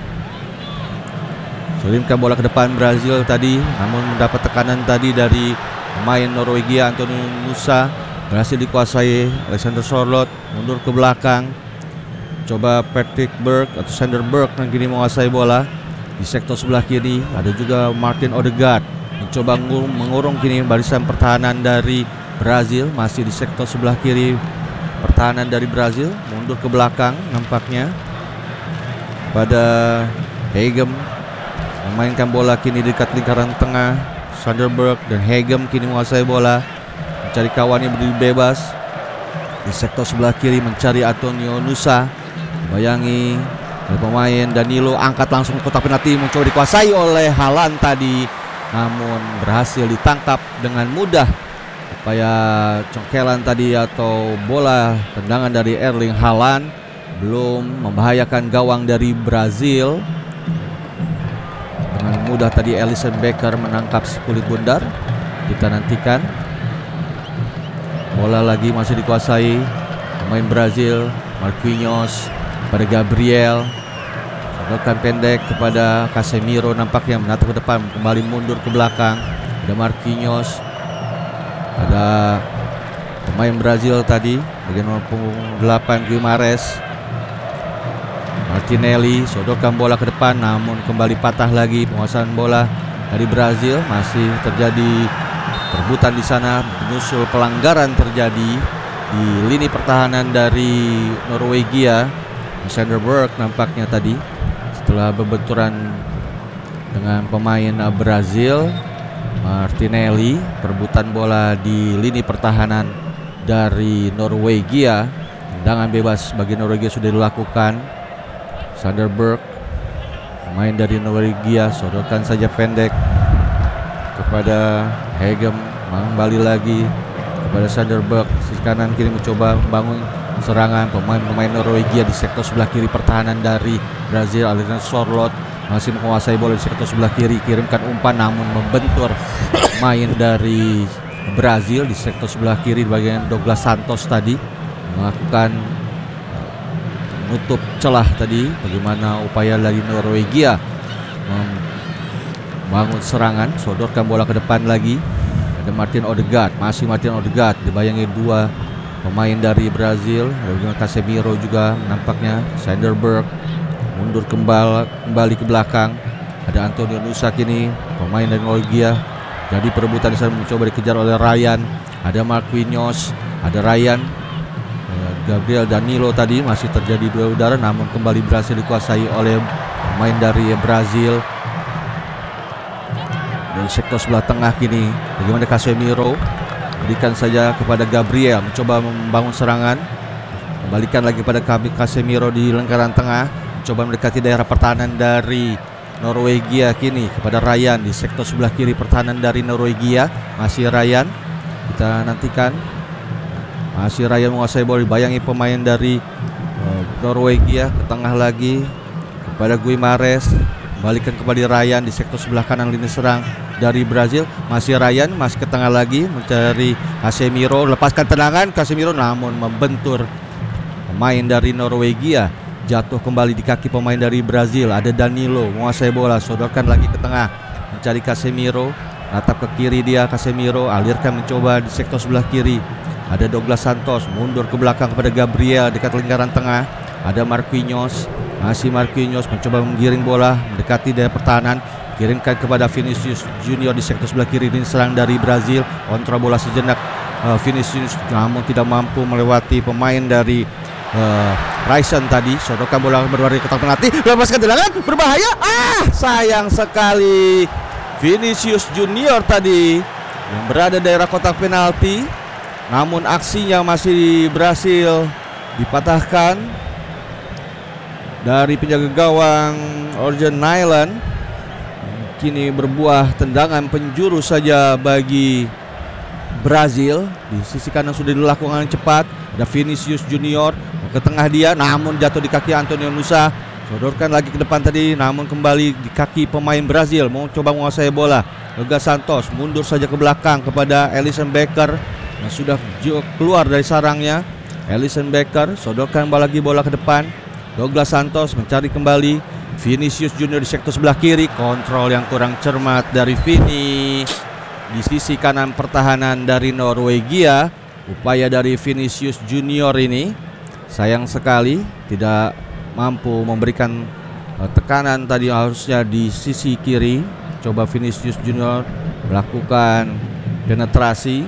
Kirimkan bola ke depan Brazil tadi, namun mendapat tekanan tadi dari pemain Norwegia Antonio Nusa. Berhasil dikuasai Alexander Charlotte, mundur ke belakang. Coba Patrick Berg atau Sander Berg yang kini menguasai bola di sektor sebelah kiri. Ada juga Martin Odegaard mencoba mengurung kini barisan pertahanan dari Brazil. Masih di sektor sebelah kiri pertahanan dari Brazil, mundur ke belakang nampaknya pada Hegem. Memainkan bola kini dekat lingkaran tengah. Sanderberg dan Hegem kini menguasai bola, mencari kawannya berdiri bebas di sektor sebelah kiri, mencari Antonio Nusa. Bayangi oleh pemain Danilo, angkat langsung ke kotak penalti, mencoba dikuasai oleh Haaland tadi, namun berhasil ditangkap dengan mudah. Upaya congkelan tadi atau bola tendangan dari Erling Haaland belum membahayakan gawang dari Brazil. Dengan mudah tadi Alisson Becker menangkap si kulit bundar. Kita nantikan. Bola lagi masih dikuasai pemain Brazil, Marquinhos pada Gabriel. Sodorkan pendek kepada Casemiro, nampaknya menatap ke depan, kembali mundur ke belakang. Ada Marquinhos, ada pemain Brazil tadi bagian nomor punggung delapan Guimarães. Martinelli sodorkan bola ke depan, namun kembali patah lagi penguasaan bola dari Brazil. Masih terjadi perebutan di sana, menyusul pelanggaran terjadi di lini pertahanan dari Norwegia. Sanderberg nampaknya tadi setelah berbenturan dengan pemain Brazil. Martinelli, perebutan bola di lini pertahanan dari Norwegia. Tendangan bebas bagi Norwegia sudah dilakukan. Sanderberg, pemain dari Norwegia, sodorkan saja pendek kepada Hegem, kembali lagi kepada Sanderberg, sisi kanan kiri mencoba membangun serangan. Pemain-pemain Norwegia di sektor sebelah kiri pertahanan dari Brazil, Alexander Charlotte masih menguasai bola di sektor sebelah kiri, kirimkan umpan namun membentur main dari Brazil di sektor sebelah kiri. Di bagian Douglas Santos tadi melakukan menutup celah tadi. Bagaimana upaya dari Norwegia membangun serangan, sodorkan bola ke depan lagi. Ada Martin Odegaard, masih Martin Odegaard dibayangi dua pemain dari Brazil. Ada Casemiro juga nampaknya. Sanderberg mundur kembali, kembali ke belakang. Ada Antonio Nusa kini pemain dari Norwegia. Jadi perebutan di sana mencoba dikejar oleh Ryan. Ada Marquinhos, ada Ryan Gabriel Danilo tadi masih terjadi duel udara, namun kembali berhasil dikuasai oleh pemain dari Brazil. Dari sektor sebelah tengah kini bagaimana Casemiro, berikan saja kepada Gabriel, mencoba membangun serangan, kembalikan lagi pada Casemiro di lingkaran tengah, mencoba mendekati daerah pertahanan dari Norwegia kini kepada Ryan di sektor sebelah kiri pertahanan dari Norwegia. Masih Ryan, kita nantikan. Masih Ryan menguasai bola, dibayangi pemain dari uh, Norwegia ke tengah lagi kepada Guimares, kembalikan kepada Ryan di sektor sebelah kanan lini serang dari Brazil. Masih Ryan, masih ke tengah lagi mencari Casemiro, lepaskan tendangan Casemiro namun membentur pemain dari Norwegia. Jatuh kembali di kaki pemain dari Brazil. Ada Danilo menguasai bola, sodorkan lagi ke tengah mencari Casemiro, ratap ke kiri dia Casemiro, alirkan mencoba di sektor sebelah kiri. Ada Douglas Santos mundur ke belakang kepada Gabriel dekat lingkaran tengah. Ada Marquinhos, masih Marquinhos mencoba menggiring bola mendekati daerah pertahanan, kirimkan kepada Vinicius Junior di sektor sebelah kiri ini serang dari Brazil. Kontrol bola sejenak uh, Vinicius namun tidak mampu melewati pemain dari uh, Ryson tadi. Sodorkan bola berlari ke tengah tengah, lepaskan tendangan berbahaya. Ah, sayang sekali Vinicius Junior tadi yang berada daerah kotak penalti, namun aksinya masih berhasil dipatahkan dari penjaga gawang Orjan Nyland. Kini berbuah tendangan penjuru saja bagi Brazil. Di sisi kanan sudah dilakukan cepat. Ada Vinicius Junior ke tengah dia, namun jatuh di kaki Antonio Nusa. Sodorkan lagi ke depan tadi, namun kembali di kaki pemain Brazil. Mau coba menguasai bola. Douglas Santos mundur saja ke belakang kepada Alisson Becker yang sudah keluar dari sarangnya. Alisson Becker sodorkan bola lagi bola ke depan. Douglas Santos mencari kembali Vinicius Junior di sektor sebelah kiri. Kontrol yang kurang cermat dari Vini di sisi kanan pertahanan dari Norwegia. Upaya dari Vinicius Junior ini sayang sekali tidak mampu memberikan uh, tekanan tadi, harusnya di sisi kiri. Coba Vinicius Junior melakukan penetrasi.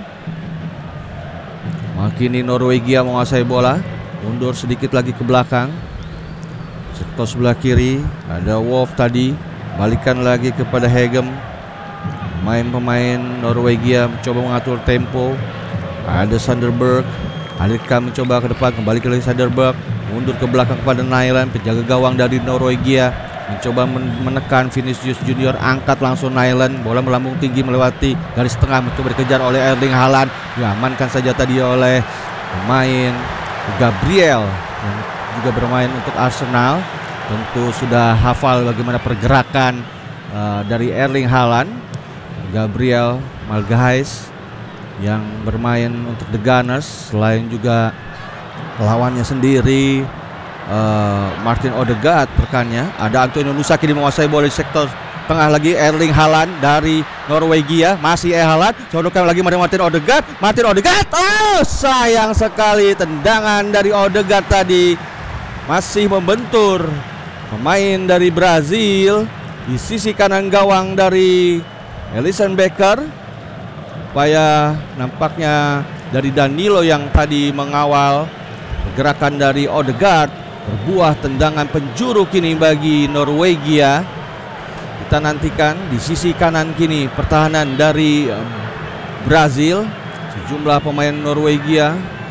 Kini Norwegia menguasai bola, mundur sedikit lagi ke belakang. Sektor sebelah kiri ada Wolf tadi, balikan lagi kepada Hegem. Pemain-pemain Norwegia mencoba mengatur tempo. Ada Sanderberg, alirkan mencoba ke depan, kembali ke Sanderberg, mundur ke belakang kepada Nyland, penjaga gawang dari Norwegia, mencoba menekan Vinicius Junior, angkat langsung Nyland, bola melambung tinggi melewati garis tengah, mencoba dikejar oleh Erling Haaland, diamankan saja tadi oleh pemain Gabriel yang juga bermain untuk Arsenal. Tentu sudah hafal bagaimana pergerakan uh, dari Erling Haaland. Gabriel Magalhaes yang bermain untuk The Gunners, selain juga lawannya sendiri uh, Martin Odegaard rekannya. Ada Antonio Nusa kini menguasai bola di sektor tengah lagi. Erling Haaland dari Norwegia, masih eh Haaland, sodorkan lagi Martin Odegaard. Martin Odegaard, oh sayang sekali tendangan dari Odegaard tadi masih membentur pemain dari Brazil di sisi kanan gawang dari Alisson Becker. Upaya nampaknya dari Danilo yang tadi mengawal pergerakan dari Odegaard, berbuah tendangan penjuru kini bagi Norwegia. Kita nantikan di sisi kanan kini pertahanan dari Brazil. Sejumlah pemain Norwegia,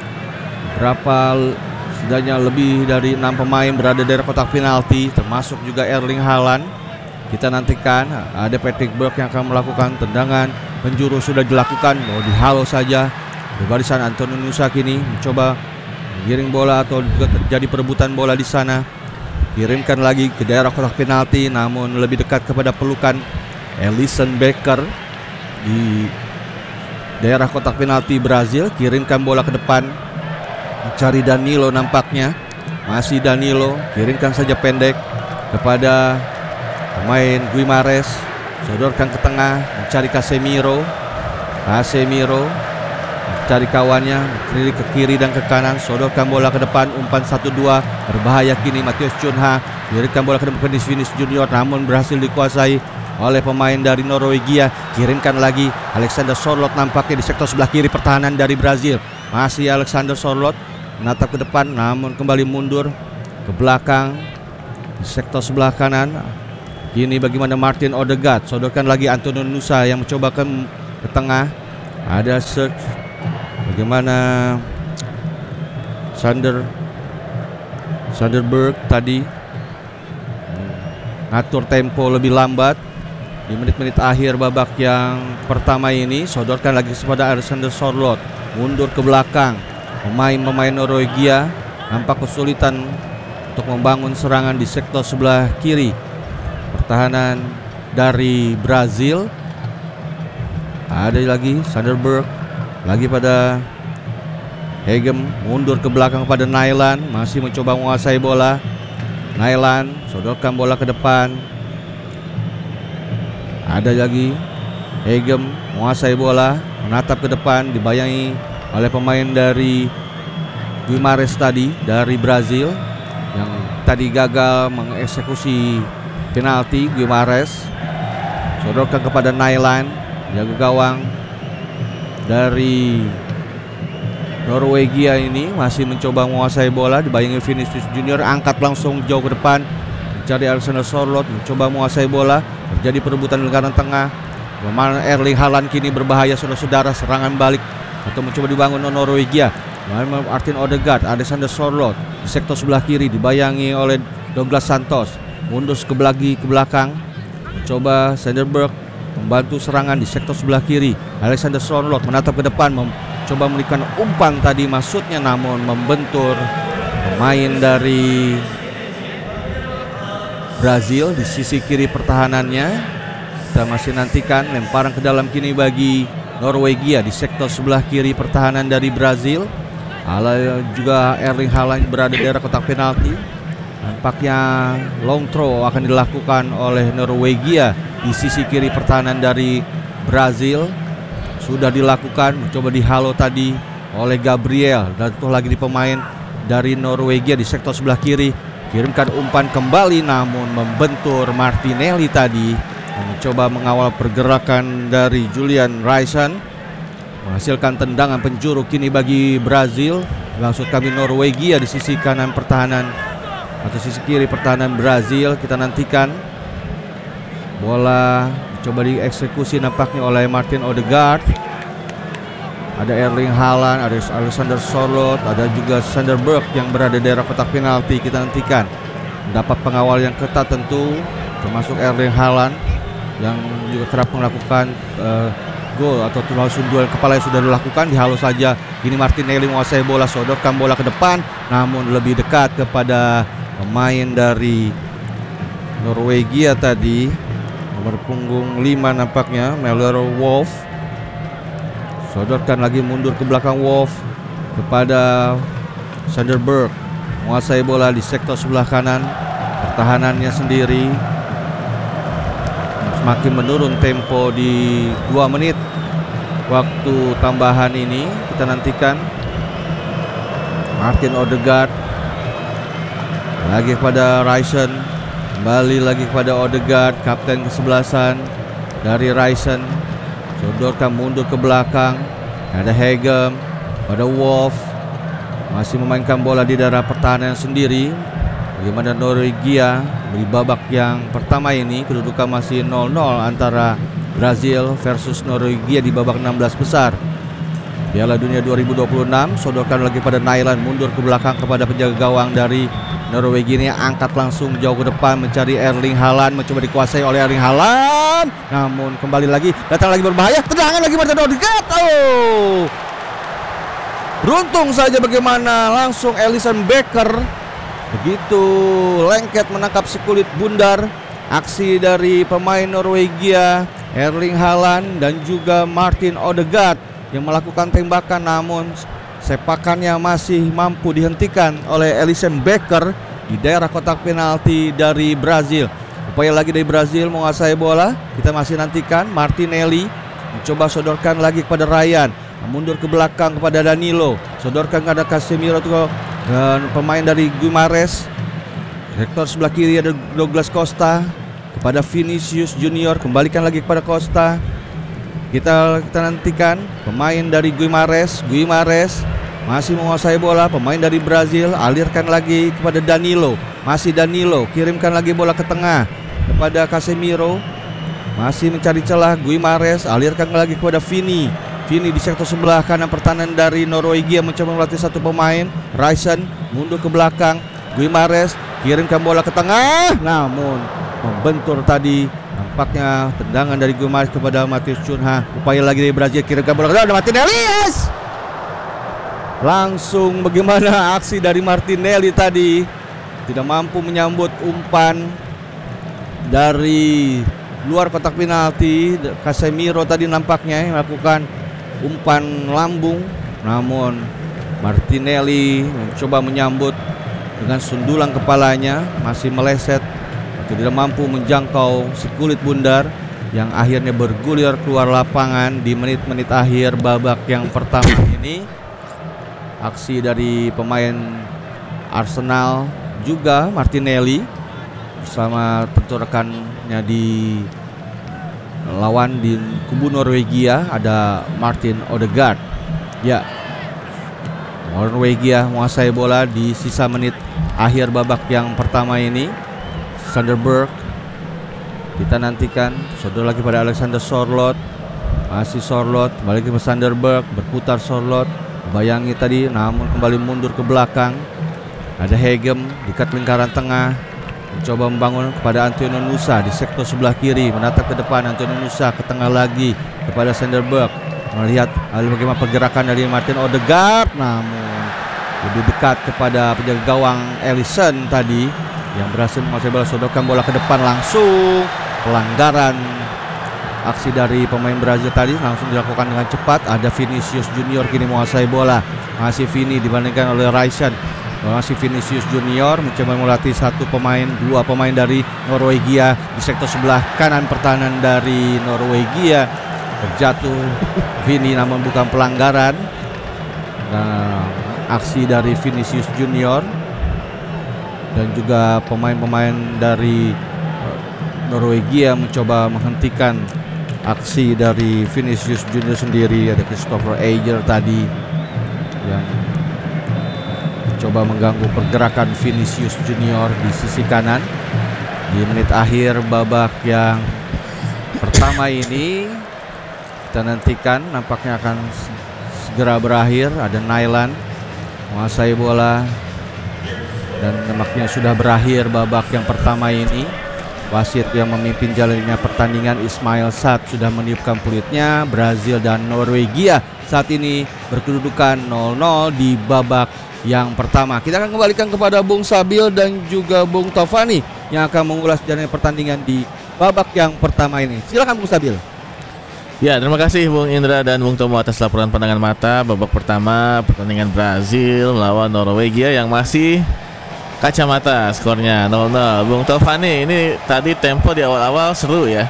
berapa setidaknya lebih dari enam pemain berada dari kotak penalti, termasuk juga Erling Haaland. Kita nantikan ada Patrick Berg yang akan melakukan tendangan penjuru, sudah dilakukan, mau dihalau saja di barisan. Antonio Nusa kini mencoba menggiring bola atau juga terjadi perebutan bola di sana. Kirimkan lagi ke daerah kotak penalti, namun lebih dekat kepada pelukan Alisson Becker di daerah kotak penalti Brazil. Kirimkan bola ke depan, mencari Danilo nampaknya. Masih Danilo, kirimkan saja pendek kepada pemain Guimares, sodorkan ke tengah, mencari Casemiro. Casemiro mencari kawannya, kiri ke kiri dan ke kanan, sodorkan bola ke depan, umpan satu dua, berbahaya kini Matheus Cunha, kirimkan bola ke depan di Vinicius Junior, namun berhasil dikuasai oleh pemain dari Norwegia. Kirimkan lagi Alexander Sorloth nampaknya di sektor sebelah kiri pertahanan dari Brazil. Masih Alexander Sorloth, menatap ke depan, namun kembali mundur ke belakang di sektor sebelah kanan. Kini bagaimana Martin Odegaard, sodorkan lagi Antonio Nusa yang mencoba ke, ke tengah. Ada search, bagaimana Sander Sanderberg tadi ngatur tempo lebih lambat di menit-menit akhir babak yang pertama ini. Sodorkan lagi kepada Alexander Sorloth, mundur ke belakang. Pemain-pemain Norwegia nampak kesulitan untuk membangun serangan di sektor sebelah kiri pertahanan dari Brazil. Ada lagi Sanderberg, lagi pada Hegem, mundur ke belakang pada Nyland, masih mencoba menguasai bola. Nyland sodorkan bola ke depan. Ada lagi Hegem menguasai bola, menatap ke depan, dibayangi oleh pemain dari Guimarães tadi dari Brazil yang tadi gagal mengeksekusi penalti. Guimarães sodorkan kepada Nyland, jaga gawang dari Norwegia ini masih mencoba menguasai bola, dibayangi Vinicius Junior, angkat langsung jauh ke depan mencari Alexander Sorloth, mencoba menguasai bola. Terjadi perebutan di lingkaran tengah. Kemana Erling Haaland kini berbahaya, saudara-saudara, serangan balik atau mencoba dibangun Norwegia. Martin Odegaard, Alexander Sorloth di sektor sebelah kiri dibayangi oleh Douglas Santos, mundur ke belagi ke belakang, mencoba Sanderberg membantu serangan di sektor sebelah kiri. Alexander Sorloth menatap ke depan, mencoba memberikan umpan tadi maksudnya, namun membentur pemain dari Brazil di sisi kiri pertahanannya. Kita masih nantikan lemparan ke dalam kini bagi Norwegia di sektor sebelah kiri pertahanan dari Brazil. Ala juga Erling Haaland berada di daerah kotak penalti. Nampaknya long throw akan dilakukan oleh Norwegia di sisi kiri pertahanan dari Brazil. Sudah dilakukan, mencoba dihalau tadi oleh Gabriel, dan tuh lagi di pemain dari Norwegia di sektor sebelah kiri. Kirimkan umpan kembali, namun membentur Martinelli tadi, mencoba mengawal pergerakan dari Julian Ryerson, menghasilkan tendangan penjuru kini bagi Brazil. Maksud kami Norwegia di sisi kanan pertahanan atau sisi kiri pertahanan Brazil. Kita nantikan bola coba dieksekusi nampaknya oleh Martin Odegaard. Ada Erling Haaland, ada Alexander Sorloth, ada juga Sanderberg yang berada di daerah kotak penalti. Kita nantikan mendapat pengawal yang ketat tentu, termasuk Erling Haaland yang juga kerap melakukan uh, gol atau langsung duel kepala yang sudah dilakukan. Dihalau saja kini Martinelli menguasai bola, sodorkan bola ke depan, namun lebih dekat kepada pemain dari Norwegia tadi, nomor punggung lima nampaknya, Møller Wolf. Sodorkan lagi, mundur ke belakang Wolf kepada Sanderberg, menguasai bola di sektor sebelah kanan pertahanannya sendiri. Semakin menurun tempo di dua menit waktu tambahan ini. Kita nantikan Martin Odegaard lagi kepada Ryerson, kembali lagi kepada Odegaard, kapten kesebelasan dari Ryerson. Sodorkan mundur ke belakang, ada Hegem, pada Wolf, masih memainkan bola di daerah pertahanan sendiri. Bagaimana Norwegia di babak yang pertama ini, kedudukan masih nol nol antara Brazil versus Norwegia di babak enam belas besar Piala Dunia dua ribu dua puluh enam. Sodorkan lagi pada Nyland, mundur ke belakang kepada penjaga gawang dari Norwegia ini, angkat langsung jauh ke depan mencari Erling Haaland, mencoba dikuasai oleh Erling Haaland, namun kembali lagi datang lagi berbahaya, tendangan lagi Martin Odegaard. Oh, beruntung saja bagaimana langsung Alisson Becker begitu lengket menangkap si kulit bundar. Aksi dari pemain Norwegia Erling Haaland dan juga Martin Odegaard yang melakukan tembakan, namun sepakannya masih mampu dihentikan oleh Alisson Becker di daerah kotak penalti dari Brazil. Upaya lagi dari Brazil menguasai bola. Kita masih nantikan Martinelli mencoba sodorkan lagi kepada Ryan, mundur ke belakang kepada Danilo, sodorkan kepada Casemiro dan pemain dari Guimarães. Rektor sebelah kiri ada Douglas Costa kepada Vinicius Junior, kembalikan lagi kepada Costa. Kita kita nantikan pemain dari Guimarães, Guimarães masih menguasai bola. Pemain dari Brazil alirkan lagi kepada Danilo. Masih Danilo, kirimkan lagi bola ke tengah kepada Casemiro. Masih mencari celah Guimares, alirkan lagi kepada Vini. Vini di sektor sebelah kanan pertahanan dari Norwegia mencoba melatih satu pemain. Ryerson mundur ke belakang. Guimares kirimkan bola ke tengah, namun membentur tadi. Nampaknya tendangan dari Guimares kepada Matheus Cunha. Upaya lagi dari Brazil, kirimkan bola ke tengah, ada Martinelli. Yes! Langsung bagaimana aksi dari Martinelli tadi, tidak mampu menyambut umpan dari luar kotak penalti. Casemiro tadi nampaknya melakukan umpan lambung, namun Martinelli mencoba menyambut dengan sundulan kepalanya, masih meleset, tidak mampu menjangkau si kulit bundar yang akhirnya bergulir keluar lapangan di menit-menit akhir babak yang pertama ini. Aksi dari pemain Arsenal juga Martinelli bersama tentu rekannya di lawan di kubu Norwegia ada Martin Odegaard. Ya, Norwegia menguasai bola di sisa menit akhir babak yang pertama ini. Sanderberg kita nantikan, saudara lagi pada Alexander Sorloth. Masih Sorloth, balik ke Sanderberg, berputar Sorloth, bayangi tadi, namun kembali mundur ke belakang. Ada Hegem dekat lingkaran tengah, mencoba membangun kepada Antonio Nusa di sektor sebelah kiri, menatap ke depan. Antonio Nusa ke tengah lagi kepada Sanderberg, melihat bagaimana pergerakan dari Martin Odegaard, namun lebih dekat kepada penjaga gawang Alisson tadi yang berhasil menguasai bola. Sodorkan bola ke depan, langsung pelanggaran aksi dari pemain Brazil tadi langsung dilakukan dengan cepat. Ada Vinicius Junior kini menguasai bola, masih Vini dibandingkan oleh Ryerson. Masih Vinicius Junior mencoba melatih satu pemain, dua pemain dari Norwegia di sektor sebelah kanan pertahanan dari Norwegia. Terjatuh Vini namun bukan pelanggaran. Nah, aksi dari Vinicius Junior dan juga pemain-pemain dari Norwegia mencoba menghentikan aksi dari Vinicius Junior sendiri. Ada Christopher Ajer tadi yang coba mengganggu pergerakan Vinicius Junior di sisi kanan di menit akhir babak yang pertama ini. Kita nantikan, nampaknya akan segera berakhir. Ada Nailan menguasai bola dan nampaknya sudah berakhir babak yang pertama ini. Wasit yang memimpin jalannya pertandingan Ismail Sad sudah meniupkan peluitnya. Brazil dan Norwegia saat ini berkedudukan nol nol di babak yang pertama. Kita akan kembalikan kepada Bung Sabil dan juga Bung Taufani yang akan mengulas jalannya pertandingan di babak yang pertama ini. Silakan Bung Sabil. Ya, terima kasih Bung Indra dan Bung Tomo atas laporan pandangan mata babak pertama pertandingan Brazil melawan Norwegia yang masih kacamata skornya nol nol. Bung Taufani, ini tadi tempo di awal-awal seru ya,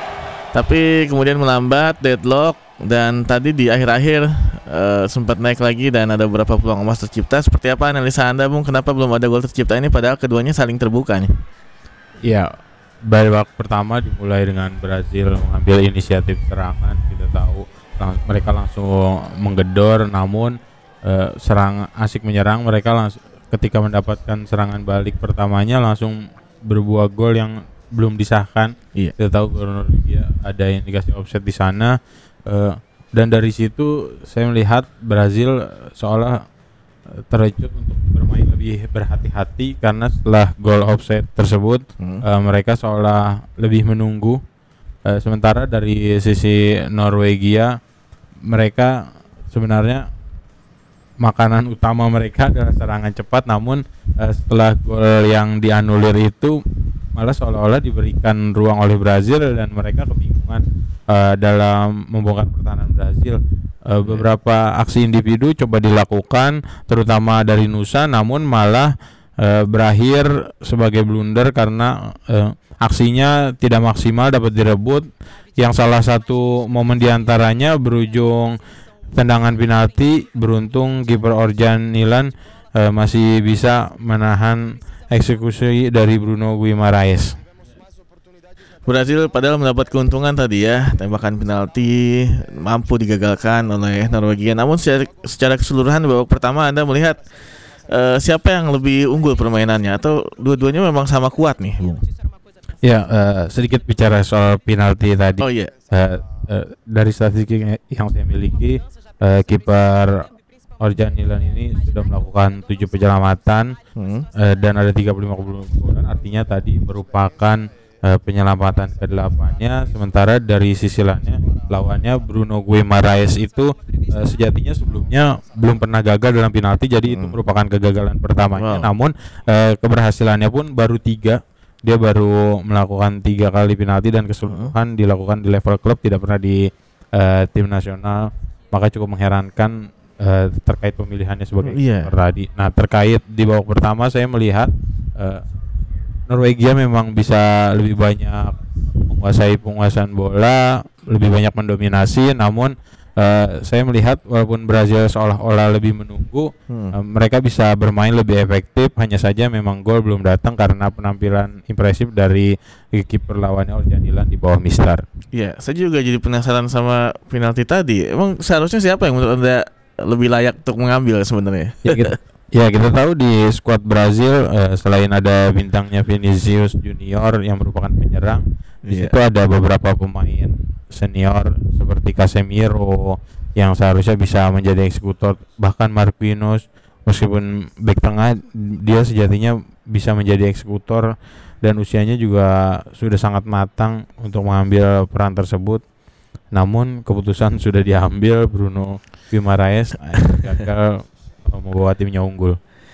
tapi kemudian melambat, deadlock, dan tadi di akhir-akhir uh, sempat naik lagi dan ada beberapa peluang emas tercipta. Seperti apa analisa Anda, Bung? Kenapa belum ada gol tercipta ini padahal keduanya saling terbuka nih? Ya, babak pertama dimulai dengan Brazil mengambil inisiatif serangan. Kita tahu lang- mereka langsung menggedor, namun uh, serang asik menyerang mereka langsung. Ketika mendapatkan serangan balik pertamanya langsung berbuah gol yang belum disahkan. Iya. Kita tahu Norwegia ada indikasi offset di sana, uh, dan dari situ saya melihat Brazil seolah uh, terkejut untuk bermain lebih berhati-hati karena setelah gol offset tersebut hmm. uh, mereka seolah lebih menunggu. Uh, sementara dari sisi Norwegia, mereka sebenarnya makanan utama mereka adalah serangan cepat, namun uh, setelah gol yang dianulir itu malah seolah-olah diberikan ruang oleh Brazil dan mereka kebingungan uh, dalam membongkar pertahanan Brazil. Uh, beberapa aksi individu coba dilakukan terutama dari Nusa, namun malah uh, berakhir sebagai blunder karena uh, aksinya tidak maksimal dapat direbut, yang salah satu momen diantaranya berujung tendangan penalti. Beruntung kiper Orjan Nilan uh, masih bisa menahan eksekusi dari Bruno Guimaraes. Brazil padahal mendapat keuntungan tadi ya, tembakan penalti mampu digagalkan oleh Norwegia. Namun secara, secara keseluruhan babak pertama Anda melihat uh, siapa yang lebih unggul permainannya atau dua-duanya memang sama kuat nih, Bung? Ya, uh, sedikit bicara soal penalti tadi. Oh iya. Uh, uh, dari statistik yang saya miliki, uh, kiper Orjan Nilan ini sudah melakukan tujuh penyelamatan hmm. uh, dan ada tiga puluh lima keunggulan. Artinya tadi merupakan uh, penyelamatan kedelapannya. Sementara dari sisi lainnya lawannya Bruno Guimaraes itu uh, sejatinya sebelumnya belum pernah gagal dalam penalti. Jadi hmm. itu merupakan kegagalan pertamanya. Wow. Namun uh, keberhasilannya pun baru tiga. Dia baru melakukan tiga kali penalti dan keseluruhan hmm. dilakukan di level klub, tidak pernah di uh, tim nasional. Maka cukup mengherankan Uh, terkait pemilihannya sebagai yeah. kiper tadi. Nah, terkait di babak pertama saya melihat uh, Norwegia memang bisa lebih banyak menguasai penguasaan bola, lebih banyak mendominasi. Namun uh, saya melihat walaupun Brazil seolah-olah lebih menunggu, hmm. uh, mereka bisa bermain lebih efektif. Hanya saja memang gol belum datang karena penampilan impresif dari kiper lawannya Orjan Nilan di bawah Mistar. Iya, yeah, saya juga jadi penasaran sama penalti tadi. Emang seharusnya siapa yang menurut Anda lebih layak untuk mengambil sebenarnya? Ya kita, ya kita tahu di skuad Brazil uh, selain ada bintangnya Vinicius Junior yang merupakan penyerang, di yeah. situ ada beberapa pemain senior seperti Casemiro yang seharusnya bisa menjadi eksekutor, bahkan Marquinhos meskipun bek tengah dia sejatinya bisa menjadi eksekutor dan usianya juga sudah sangat matang untuk mengambil peran tersebut. Namun keputusan sudah diambil, Bruno Guimaraes gagal membawa timnya unggul.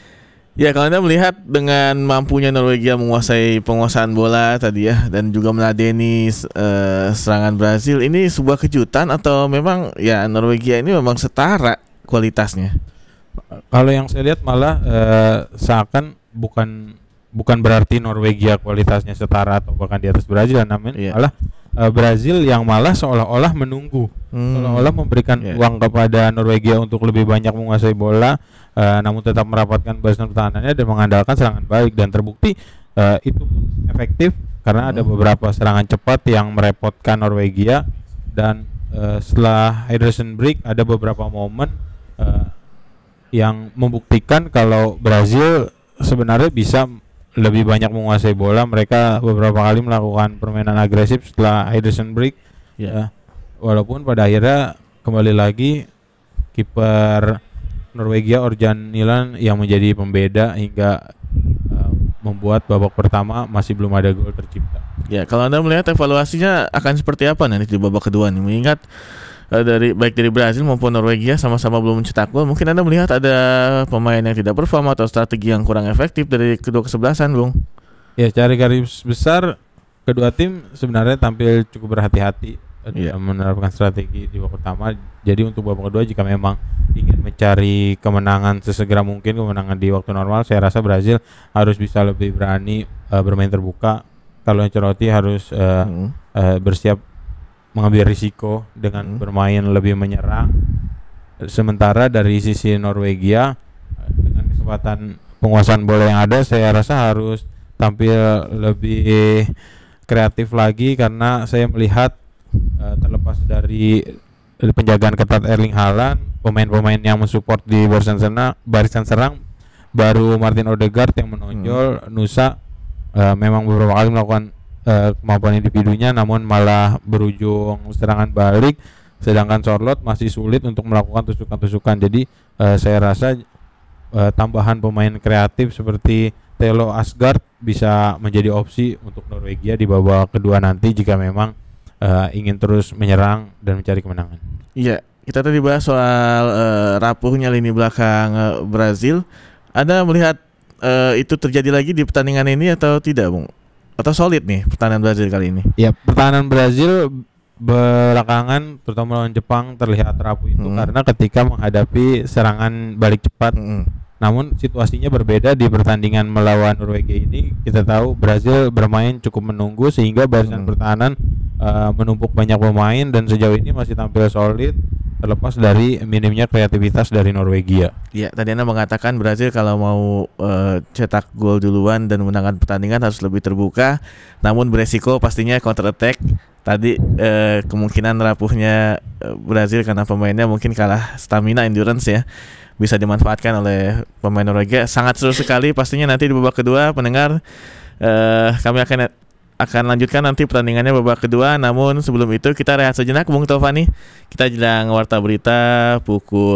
Ya, kalau Anda melihat dengan mampunya Norwegia menguasai penguasaan bola tadi ya, dan juga meladeni uh, serangan Brazil, ini sebuah kejutan atau memang ya Norwegia ini memang setara kualitasnya? Kalau yang saya lihat malah uh, seakan bukan bukan berarti Norwegia kualitasnya setara atau bahkan di atas Brazil, namun yeah. malah Uh, Brazil yang malah seolah-olah menunggu, hmm. seolah-olah memberikan yeah. uang kepada Norwegia untuk lebih banyak menguasai bola, uh, namun tetap merapatkan barisan pertahanannya dan mengandalkan serangan balik, dan terbukti uh, itu efektif karena hmm. ada beberapa serangan cepat yang merepotkan Norwegia, dan uh, setelah Ederson break ada beberapa momen uh, yang membuktikan kalau Brazil sebenarnya bisa lebih banyak menguasai bola. Mereka beberapa kali melakukan permainan agresif setelah Ederson break. Ya. Walaupun pada akhirnya kembali lagi kiper Norwegia Orjan Nilan yang menjadi pembeda hingga uh, membuat babak pertama masih belum ada gol tercipta. Ya, kalau Anda melihat evaluasinya akan seperti apa nanti di babak kedua nih? Mengingat uh, dari baik dari Brazil maupun Norwegia sama-sama belum mencetak gol, mungkin Anda melihat ada pemain yang tidak perform atau strategi yang kurang efektif dari kedua kesebelasan, Bung? Ya, secara garis besar kedua tim sebenarnya tampil cukup berhati-hati yeah. menerapkan strategi di babak pertama. Jadi untuk babak kedua jika memang ingin mencari kemenangan sesegera mungkin, kemenangan di waktu normal, saya rasa Brazil harus bisa lebih berani uh, bermain terbuka. Kalau Ancelotti harus uh, hmm. uh, bersiap mengambil risiko dengan hmm. bermain lebih menyerang. Sementara dari sisi Norwegia dengan kesempatan penguasaan bola yang ada, saya rasa harus tampil lebih kreatif lagi karena saya melihat uh, terlepas dari penjagaan ketat Erling Haaland, pemain-pemain yang mensupport di barisan serang, barisan serang baru Martin Odegaard yang menonjol. hmm. Nusa uh, memang beberapa kali melakukan Uh, kemampuan individunya, namun malah berujung serangan balik, sedangkan Sorloth masih sulit untuk melakukan tusukan-tusukan. Jadi uh, saya rasa uh, tambahan pemain kreatif seperti Thelo Asgard bisa menjadi opsi untuk Norwegia di babak kedua nanti jika memang uh, ingin terus menyerang dan mencari kemenangan. Iya, kita tadi bahas soal uh, rapuhnya lini belakang uh, Brazil. Anda melihat uh, itu terjadi lagi di pertandingan ini atau tidak, Bung? Atau solid nih pertahanan Brazil kali ini? Ya, pertahanan Brazil belakangan terutama lawan Jepang terlihat rapuh itu hmm. karena ketika menghadapi serangan balik cepat. Hmm. Namun situasinya berbeda di pertandingan melawan Norwegia ini. Kita tahu Brazil bermain cukup menunggu sehingga barisan hmm. pertahanan uh, menumpuk banyak pemain dan sejauh ini masih tampil solid. terlepas dari minimnya kreativitas dari Norwegia. Ya, tadi Anda mengatakan Brazil kalau mau uh, cetak gol duluan dan menangkan pertandingan harus lebih terbuka, namun beresiko pastinya counter attack. Tadi uh, kemungkinan rapuhnya uh, Brazil karena pemainnya mungkin kalah stamina, endurance ya, bisa dimanfaatkan oleh pemain Norwegia. Sangat seru sekali pastinya nanti di babak kedua, pendengar. Uh, kami akan akan lanjutkan nanti pertandingannya babak kedua. Namun sebelum itu kita rehat sejenak, Bung Taufani. Kita jelang warta berita pukul